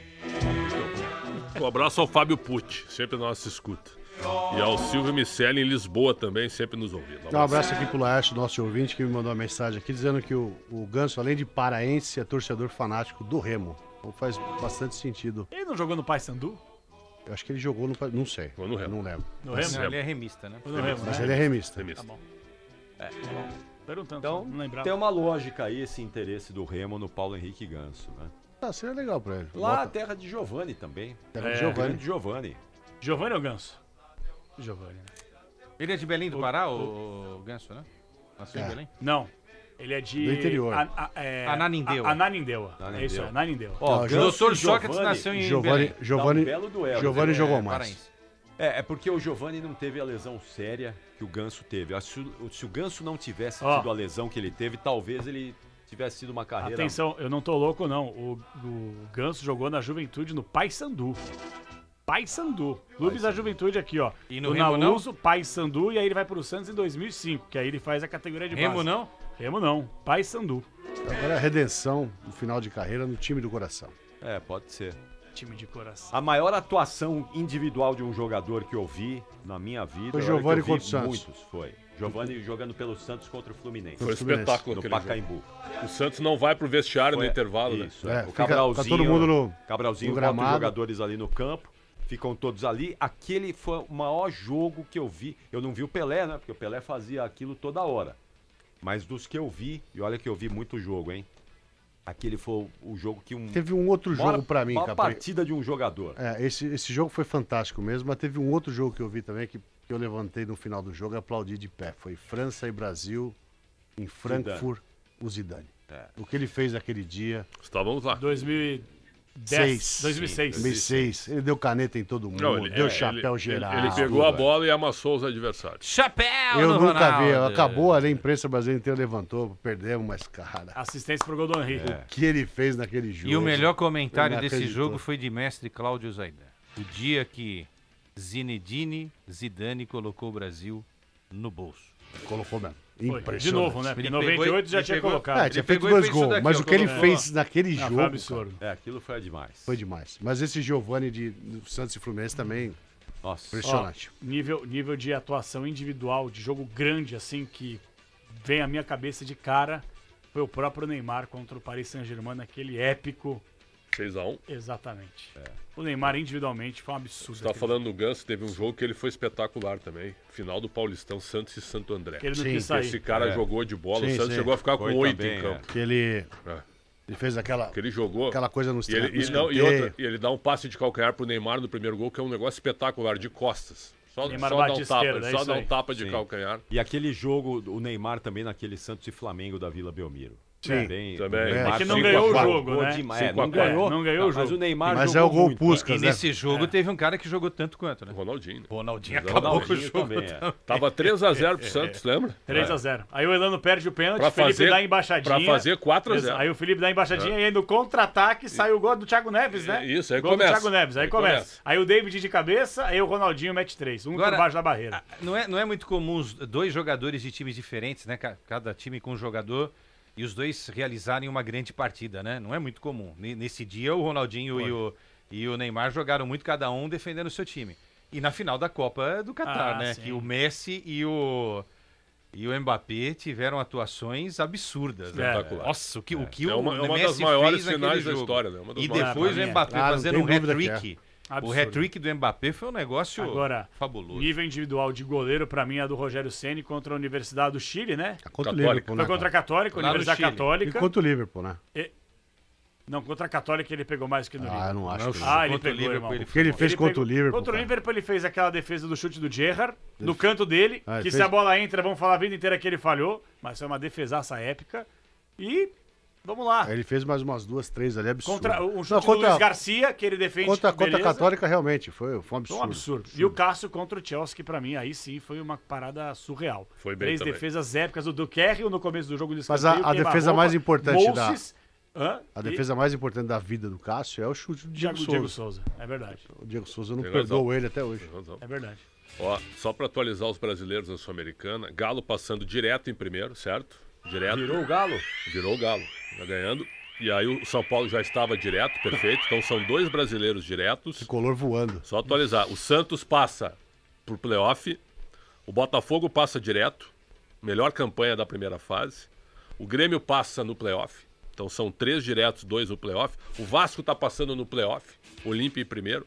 [SPEAKER 5] Um abraço ao Fábio Pucci, sempre na nossa escuta. E ao Silvio Miceli em Lisboa também, sempre nos ouvindo.
[SPEAKER 4] Um abraço aqui pro Laércio, nosso ouvinte, que me mandou uma mensagem aqui dizendo que o Ganso, além de paraense, é torcedor fanático do Remo. Então faz bastante sentido.
[SPEAKER 2] Ele não jogou no Paysandu?
[SPEAKER 4] Eu acho que ele jogou no... Não sei.
[SPEAKER 5] Ou no Remo.
[SPEAKER 4] Não lembro.
[SPEAKER 2] No Remo?
[SPEAKER 3] Não, ele é remista, né?
[SPEAKER 2] No Remo,
[SPEAKER 4] Mas
[SPEAKER 2] né?
[SPEAKER 4] ele é remista.
[SPEAKER 2] Tá bom. Tá bom. Perguntando,
[SPEAKER 1] Então,
[SPEAKER 2] não lembrava.
[SPEAKER 1] tem uma lógica aí esse interesse do Remo no Paulo Henrique Ganso, né?
[SPEAKER 4] Ah, seria legal pra ele.
[SPEAKER 1] Lá a terra de Giovani também.
[SPEAKER 4] Terra de Giovani.
[SPEAKER 1] Grande Giovani.
[SPEAKER 2] Giovani ou Ganso? Giovani, né?
[SPEAKER 3] Ele é de Belém do Pará, o Ganso, né? Nasceu em Belém?
[SPEAKER 2] Não. Ele é de...
[SPEAKER 4] Do interior.
[SPEAKER 3] Ananindeua.
[SPEAKER 2] Ananindeua. É isso, Ananindeua.
[SPEAKER 3] Ó, o Dr. Sócrates nasceu em Belém.
[SPEAKER 4] Giovani
[SPEAKER 1] um belo duelo.
[SPEAKER 4] Giovani jogou mais.
[SPEAKER 3] Paraense.
[SPEAKER 1] É porque o Giovani não teve a lesão séria que o Ganso teve. Se o Ganso não tivesse tido a lesão que ele teve, talvez ele tivesse sido uma carreira...
[SPEAKER 2] Atenção, eu não tô louco, não. O Ganso jogou na Juventude no Paysandu. Paysandu. Clubes da Juventude aqui, ó.
[SPEAKER 3] E no
[SPEAKER 2] o
[SPEAKER 3] Remo
[SPEAKER 2] Naluso, Paysandu, e aí ele vai pro Santos em 2005, que aí ele faz a categoria de base.
[SPEAKER 3] Remo não?
[SPEAKER 2] Remo não. Paysandu.
[SPEAKER 4] Agora a redenção no final de carreira no time do coração.
[SPEAKER 1] É, pode ser.
[SPEAKER 2] Time de coração.
[SPEAKER 1] A maior atuação individual de um jogador que eu vi na minha vida...
[SPEAKER 4] Foi Giovani
[SPEAKER 1] contra
[SPEAKER 4] o Santos.
[SPEAKER 1] Muitos, foi. Giovani jogando pelo Santos contra o Fluminense.
[SPEAKER 5] Foi um espetáculo
[SPEAKER 1] no
[SPEAKER 5] aquele
[SPEAKER 1] Pacaembu.
[SPEAKER 5] jogo. O Santos não vai pro vestiário no intervalo,
[SPEAKER 1] Isso,
[SPEAKER 5] né?
[SPEAKER 1] o Cabralzinho,
[SPEAKER 4] tá todo mundo no
[SPEAKER 1] Cabralzinho
[SPEAKER 4] no
[SPEAKER 1] bota os
[SPEAKER 4] gramado.
[SPEAKER 1] jogadores ali no campo, ficam todos ali. Aquele foi o maior jogo que eu vi. Eu não vi o Pelé, né? Porque o Pelé fazia aquilo toda hora. Mas dos que eu vi, e olha que eu vi muito jogo, hein? Aquele foi o jogo que
[SPEAKER 4] Teve um outro jogo pra mim,
[SPEAKER 1] uma
[SPEAKER 4] cara.
[SPEAKER 1] partida de um jogador.
[SPEAKER 4] Esse jogo foi fantástico mesmo, mas teve um outro jogo que eu vi também que eu levantei no final do jogo e aplaudi de pé. Foi França e Brasil em Frankfurt, o Zidane. O que ele fez naquele dia.
[SPEAKER 5] Estávamos lá.
[SPEAKER 2] 2006.
[SPEAKER 4] Ele deu caneta em todo mundo,
[SPEAKER 5] Não,
[SPEAKER 4] deu chapéu geral.
[SPEAKER 5] Ele pegou a bola e amassou os adversários.
[SPEAKER 3] Chapéu
[SPEAKER 4] Eu
[SPEAKER 3] no
[SPEAKER 4] nunca vi.
[SPEAKER 3] Ronaldo.
[SPEAKER 4] Acabou ali, a imprensa brasileira inteira levantou, perdemos, mas cara,
[SPEAKER 2] Assistência pro gol do Henry.
[SPEAKER 4] o que ele fez naquele jogo.
[SPEAKER 3] E o melhor comentário desse
[SPEAKER 4] inacreditável.
[SPEAKER 3] jogo foi de mestre Cláudio Zaidan. O dia que Zinedine Zidane colocou o Brasil no bolso.
[SPEAKER 4] Colocou mesmo.
[SPEAKER 2] Foi.
[SPEAKER 4] Impressionante.
[SPEAKER 2] De novo, né? Porque em
[SPEAKER 3] Ele pegou
[SPEAKER 2] 98 já
[SPEAKER 3] ele
[SPEAKER 2] tinha
[SPEAKER 3] pegou-
[SPEAKER 2] colocado.
[SPEAKER 4] Tinha
[SPEAKER 3] Ele
[SPEAKER 4] feito
[SPEAKER 3] pegou e
[SPEAKER 4] 2
[SPEAKER 3] fez isso
[SPEAKER 4] gols,
[SPEAKER 3] daqui,
[SPEAKER 4] mas
[SPEAKER 3] ó,
[SPEAKER 4] o que ele
[SPEAKER 3] colocou.
[SPEAKER 4] fez naquele
[SPEAKER 2] Foi
[SPEAKER 4] jogo
[SPEAKER 2] absurdo.
[SPEAKER 1] Aquilo foi demais.
[SPEAKER 4] foi demais. Mas esse Giovani do Santos e Fluminense também,
[SPEAKER 1] Nossa.
[SPEAKER 4] impressionante.
[SPEAKER 2] Ó, nível de atuação individual, de jogo grande, assim, que vem à minha cabeça de cara, foi o próprio Neymar contra o Paris Saint-Germain, naquele épico.
[SPEAKER 5] 6x1.
[SPEAKER 2] Exatamente. O Neymar individualmente foi um absurdo.
[SPEAKER 5] Você tá falando do Ganso, teve um jogo que ele foi espetacular também. Final do Paulistão, Santos e Santo André.
[SPEAKER 2] Que ele não quis sair.
[SPEAKER 5] Esse cara jogou de bola,
[SPEAKER 4] Sim,
[SPEAKER 5] o Santos
[SPEAKER 4] sim.
[SPEAKER 5] chegou a ficar
[SPEAKER 1] Foi
[SPEAKER 5] com 8
[SPEAKER 1] também,
[SPEAKER 5] em campo.
[SPEAKER 4] Que ele
[SPEAKER 5] É.
[SPEAKER 4] fez aquela
[SPEAKER 5] Que ele jogou.
[SPEAKER 4] coisa nos
[SPEAKER 5] E ele,
[SPEAKER 4] nos
[SPEAKER 5] e não, e
[SPEAKER 4] escanteio.
[SPEAKER 5] outra, e ele dá um passe de calcanhar pro Neymar no primeiro gol, que é um negócio espetacular, de costas. Só,
[SPEAKER 2] Neymar
[SPEAKER 5] só
[SPEAKER 2] bate
[SPEAKER 5] dá um
[SPEAKER 2] esquerda,
[SPEAKER 5] tapa,
[SPEAKER 2] é
[SPEAKER 5] só
[SPEAKER 2] isso
[SPEAKER 5] dá
[SPEAKER 2] aí.
[SPEAKER 5] um tapa de
[SPEAKER 1] Sim.
[SPEAKER 5] calcanhar.
[SPEAKER 1] E aquele jogo, o Neymar também naquele Santos e Flamengo da Vila Belmiro.
[SPEAKER 4] Sim.
[SPEAKER 1] Também.
[SPEAKER 5] Também.
[SPEAKER 1] O Neymar
[SPEAKER 2] É que não
[SPEAKER 1] 5 a
[SPEAKER 2] ganhou o
[SPEAKER 1] 4.
[SPEAKER 2] jogo, né?
[SPEAKER 1] Demais.
[SPEAKER 5] 5 a
[SPEAKER 1] Não
[SPEAKER 5] 4.
[SPEAKER 1] ganhou.
[SPEAKER 2] Não ganhou o
[SPEAKER 1] Mas
[SPEAKER 2] jogo.
[SPEAKER 1] o Neymar
[SPEAKER 4] Mas
[SPEAKER 1] jogou
[SPEAKER 4] é o gol
[SPEAKER 1] muito.
[SPEAKER 4] Puskas,
[SPEAKER 3] E
[SPEAKER 4] né?
[SPEAKER 3] nesse jogo teve um cara que jogou tanto quanto, né?
[SPEAKER 5] O Ronaldinho.
[SPEAKER 3] Ronaldinho
[SPEAKER 5] Exatamente.
[SPEAKER 3] acabou com o
[SPEAKER 1] Ronaldinho
[SPEAKER 3] jogo.
[SPEAKER 1] também, é.
[SPEAKER 5] Tava 3x0 pro Santos, lembra?
[SPEAKER 2] 3x0. Aí o Elano perde o pênalti,
[SPEAKER 5] Pra
[SPEAKER 2] o Felipe
[SPEAKER 5] fazer-
[SPEAKER 2] dá a embaixadinha.
[SPEAKER 5] pra fazer 4x0.
[SPEAKER 2] Aí o Felipe dá a embaixadinha e aí no contra-ataque sai o gol do Thiago Neves, né?
[SPEAKER 5] Isso, aí
[SPEAKER 2] gol
[SPEAKER 5] começa.
[SPEAKER 2] do Thiago Neves, aí começa. Aí o David de cabeça, aí o Ronaldinho mete 3. Um
[SPEAKER 3] Agora,
[SPEAKER 2] por baixo da barreira.
[SPEAKER 3] Não é muito comum os dois jogadores de times diferentes, né? Cada time com um jogador e os dois realizarem uma grande partida, né? Não é muito comum. Nesse dia, o Ronaldinho e o Neymar jogaram muito, cada um defendendo o seu time. E na final da Copa do Catar, né?
[SPEAKER 2] sim.
[SPEAKER 3] Que o Messi e o Mbappé tiveram atuações absurdas, né?
[SPEAKER 5] Espetacular.
[SPEAKER 3] Nossa, o que
[SPEAKER 5] É
[SPEAKER 3] o
[SPEAKER 5] uma
[SPEAKER 3] Messi
[SPEAKER 5] das maiores
[SPEAKER 3] fez naquele
[SPEAKER 5] finais da
[SPEAKER 3] jogo.
[SPEAKER 5] história, né? Uma das
[SPEAKER 3] E
[SPEAKER 5] maiores.
[SPEAKER 3] depois o
[SPEAKER 2] Pra mim é.
[SPEAKER 3] Mbappé
[SPEAKER 4] Ah, não
[SPEAKER 3] fazendo
[SPEAKER 4] tem
[SPEAKER 3] um
[SPEAKER 4] dúvida que
[SPEAKER 3] hat-trick. O
[SPEAKER 2] Absurdo.
[SPEAKER 3] hat-trick do Mbappé foi um negócio
[SPEAKER 2] Agora,
[SPEAKER 3] fabuloso.
[SPEAKER 2] nível individual de goleiro, pra mim, é do Rogério Ceni contra a Universidade do Chile, né?
[SPEAKER 4] Contra o
[SPEAKER 5] Católica.
[SPEAKER 4] Liverpool, né?
[SPEAKER 2] Foi contra a Católica,
[SPEAKER 3] Lá no
[SPEAKER 2] Universidade
[SPEAKER 3] Chile.
[SPEAKER 4] E
[SPEAKER 2] Católica.
[SPEAKER 4] contra o Liverpool, né?
[SPEAKER 2] Não, contra a Católica ele pegou mais que no Liverpool.
[SPEAKER 4] Eu não acho. que não.
[SPEAKER 2] Ah, ele
[SPEAKER 3] Contra o
[SPEAKER 2] pegou,
[SPEAKER 3] Liverpool,
[SPEAKER 2] irmão.
[SPEAKER 3] ele
[SPEAKER 4] O que ele fez contra o Liverpool,
[SPEAKER 2] Contra o
[SPEAKER 4] cara.
[SPEAKER 2] Liverpool ele fez aquela defesa do chute do Gerrard, no canto dele,
[SPEAKER 4] Ah, ele
[SPEAKER 2] que
[SPEAKER 4] fez-
[SPEAKER 2] se a bola entra, vamos falar a vida inteira que ele falhou, mas foi uma defesaça épica. E vamos lá.
[SPEAKER 4] Ele fez mais umas 2, 3 ali, absurdo.
[SPEAKER 2] Contra o
[SPEAKER 4] Não,
[SPEAKER 2] chute do Luiz Garcia, que ele defende
[SPEAKER 4] Contra a
[SPEAKER 2] beleza.
[SPEAKER 4] Católica, realmente, foi um
[SPEAKER 2] Foi
[SPEAKER 4] absurdo.
[SPEAKER 2] um absurdo. E o Cássio contra o Chelsea, que pra mim aí sim foi uma parada surreal.
[SPEAKER 5] Foi bem
[SPEAKER 2] 3
[SPEAKER 5] também.
[SPEAKER 2] defesas épicas, o do Kerry no começo do jogo do
[SPEAKER 4] Mas
[SPEAKER 2] escanteio,
[SPEAKER 4] a defesa mais importante
[SPEAKER 2] A
[SPEAKER 4] defesa mais importante da vida do Cássio é o chute do Diego
[SPEAKER 2] Diego
[SPEAKER 4] Souza.
[SPEAKER 2] Souza. É verdade.
[SPEAKER 4] O Diego Souza eu não
[SPEAKER 5] Tem
[SPEAKER 4] perdoou
[SPEAKER 5] razão.
[SPEAKER 4] ele até hoje.
[SPEAKER 5] Tem razão.
[SPEAKER 2] É verdade.
[SPEAKER 5] Ó, só pra atualizar os brasileiros na Sul-Americana, Galo passando direto em primeiro, certo? Direto.
[SPEAKER 1] Virou o Galo?
[SPEAKER 5] Virou o Galo, tá ganhando. E aí o São Paulo já estava direto, perfeito. Então são 2 brasileiros diretos.
[SPEAKER 4] Tricolor voando.
[SPEAKER 5] Só atualizar. O Santos passa pro playoff. O Botafogo passa direto. Melhor campanha da primeira fase. O Grêmio passa no playoff. Então são 3 diretos, 2 no playoff. O Vasco tá passando no playoff. Olímpia em primeiro.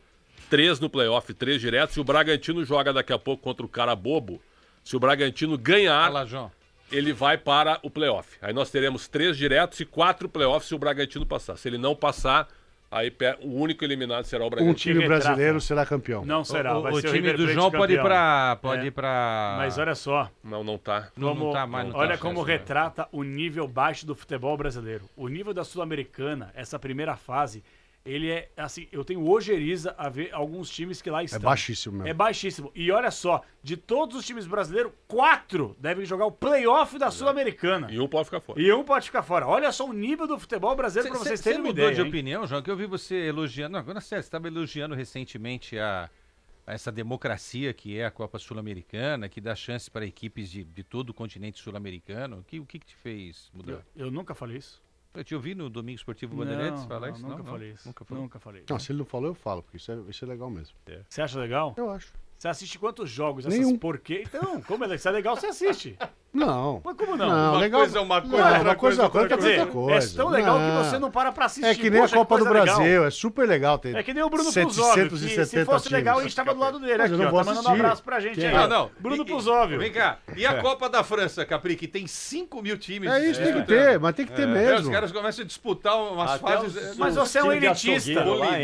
[SPEAKER 5] 3 no playoff, 3 diretos. Se o Bragantino joga daqui a pouco contra o cara bobo, se o Bragantino ganhar, ele vai para o playoff. Aí nós teremos 3 diretos e 4 playoffs se o Bragantino passar. Se ele não passar, aí o único eliminado será o Bragantino.
[SPEAKER 4] Um time brasileiro será campeão.
[SPEAKER 2] Não será.
[SPEAKER 3] O time do João pode ir pra...
[SPEAKER 2] Mas olha só.
[SPEAKER 5] Não tá.
[SPEAKER 3] Não tá mais.
[SPEAKER 2] Olha como retrata o nível baixo do futebol brasileiro. O nível da Sul-Americana, essa primeira fase, ele é, assim, eu tenho ojeriza a ver alguns times que lá estão.
[SPEAKER 4] É baixíssimo mesmo.
[SPEAKER 2] É baixíssimo. E olha só, de todos os times brasileiros, 4 devem jogar o playoff da Sul-Americana.
[SPEAKER 5] E um pode ficar fora.
[SPEAKER 2] Olha só o nível do futebol brasileiro pra vocês terem uma ideia.
[SPEAKER 3] Você mudou de opinião, João, que eu vi você elogiando... Não, agora sério, você estava elogiando recentemente essa democracia que é a Copa Sul-Americana, que dá chance para equipes de todo o continente sul-americano. O que te fez mudar?
[SPEAKER 2] Eu nunca falei isso.
[SPEAKER 3] Eu te ouvi no Domingo Esportivo Bandeirantes falar isso?
[SPEAKER 2] Nunca falei isso. Nunca falei.
[SPEAKER 4] Não, se ele não falou, eu falo, porque isso é legal mesmo.
[SPEAKER 2] Você acha legal?
[SPEAKER 4] Eu acho.
[SPEAKER 2] Você assiste quantos jogos?
[SPEAKER 4] Nenhum.
[SPEAKER 2] Por quê? Então, como isso é legal, você assiste.
[SPEAKER 4] Não.
[SPEAKER 2] Mas como não?
[SPEAKER 4] Não,
[SPEAKER 3] uma
[SPEAKER 4] legal.
[SPEAKER 3] coisa é uma coisa,
[SPEAKER 4] uma coisa é outra coisa.
[SPEAKER 2] É tão legal que você não para pra assistir.
[SPEAKER 4] É que nem a Copa do Brasil, é super legal. Tem
[SPEAKER 2] é que nem o Bruno Puzóvio, que se fosse legal, a gente tava do lado dele. Aqui, ó, tá mandando um abraço pra gente aí.
[SPEAKER 3] Não.
[SPEAKER 2] Bruno Puzóvio.
[SPEAKER 3] Vem cá. E a Copa da França, Capri, que tem 5 mil times.
[SPEAKER 4] É isso, tem que ter, mas tem que ter mesmo.
[SPEAKER 3] Os caras começam a disputar umas fases...
[SPEAKER 2] Mas você é um elitista.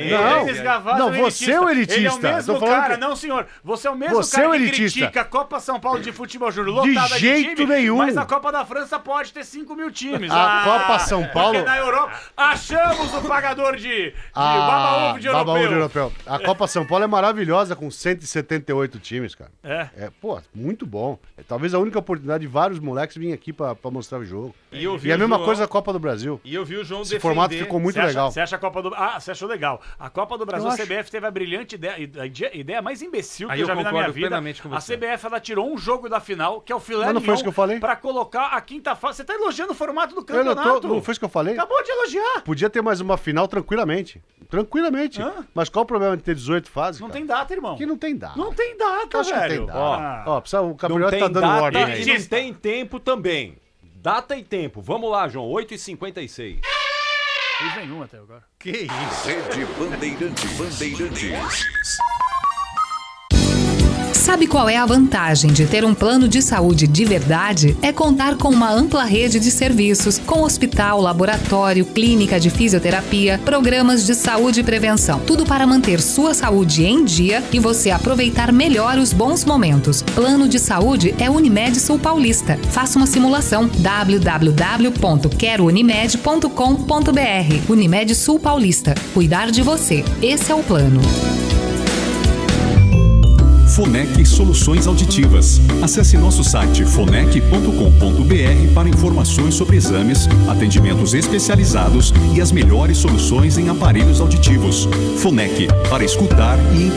[SPEAKER 4] Não, você é um elitista.
[SPEAKER 2] Ele é o mesmo cara, não senhor. Você é o mesmo cara que critica a Copa São Paulo de futebol júnior lotada de
[SPEAKER 4] jeito nenhum.
[SPEAKER 2] Mas a Copa da França pode ter 5 mil times.
[SPEAKER 4] A Copa São Paulo...
[SPEAKER 2] Porque na Europa achamos o pagador de baba-ovo de europeu.
[SPEAKER 4] A Copa São Paulo é maravilhosa com 178 times, cara. Pô, muito bom. Talvez a única oportunidade de vários moleques virem aqui pra mostrar o jogo. E a mesma coisa a Copa do Brasil.
[SPEAKER 3] E eu vi o João
[SPEAKER 4] defender. Esse formato ficou muito legal.
[SPEAKER 2] Você acha a Copa do... você achou legal. A Copa do Brasil, a CBF teve a brilhante ideia, a ideia mais imbecil que eu já vi na minha vida. A CBF, ela tirou um jogo da final, que é o filé
[SPEAKER 4] Mas não foi isso que eu falei?
[SPEAKER 2] Pra colocar a quinta fase. Você tá elogiando o formato do campeonato.
[SPEAKER 4] Não foi isso que eu falei?
[SPEAKER 2] Acabou de elogiar.
[SPEAKER 4] Podia ter mais uma final tranquilamente. Mas qual o problema de ter 18 fases?
[SPEAKER 2] Não tem data, irmão.
[SPEAKER 4] Que não tem data.
[SPEAKER 2] Não tem data,
[SPEAKER 4] velho.
[SPEAKER 2] Não tem
[SPEAKER 4] data. O campeonato tá dando ordem aí.
[SPEAKER 1] E não tem tempo também. Data e tempo. Vamos lá, João. 8h56.
[SPEAKER 2] Fez nenhum até agora.
[SPEAKER 3] Que isso?
[SPEAKER 7] Rede Bandeirantes.
[SPEAKER 17] Sabe qual é a vantagem de ter um plano de saúde de verdade? É contar com uma ampla rede de serviços, com hospital, laboratório, clínica de fisioterapia, programas de saúde e prevenção. Tudo para manter sua saúde em dia e você aproveitar melhor os bons momentos. Plano de saúde é Unimed Sul Paulista. Faça uma simulação. www.querounimed.com.br. Unimed Sul Paulista. Cuidar de você. Esse é o plano.
[SPEAKER 11] Fonec Soluções Auditivas. Acesse nosso site fonec.com.br para informações sobre exames, atendimentos especializados e as melhores soluções em aparelhos auditivos. Fonec, para escutar e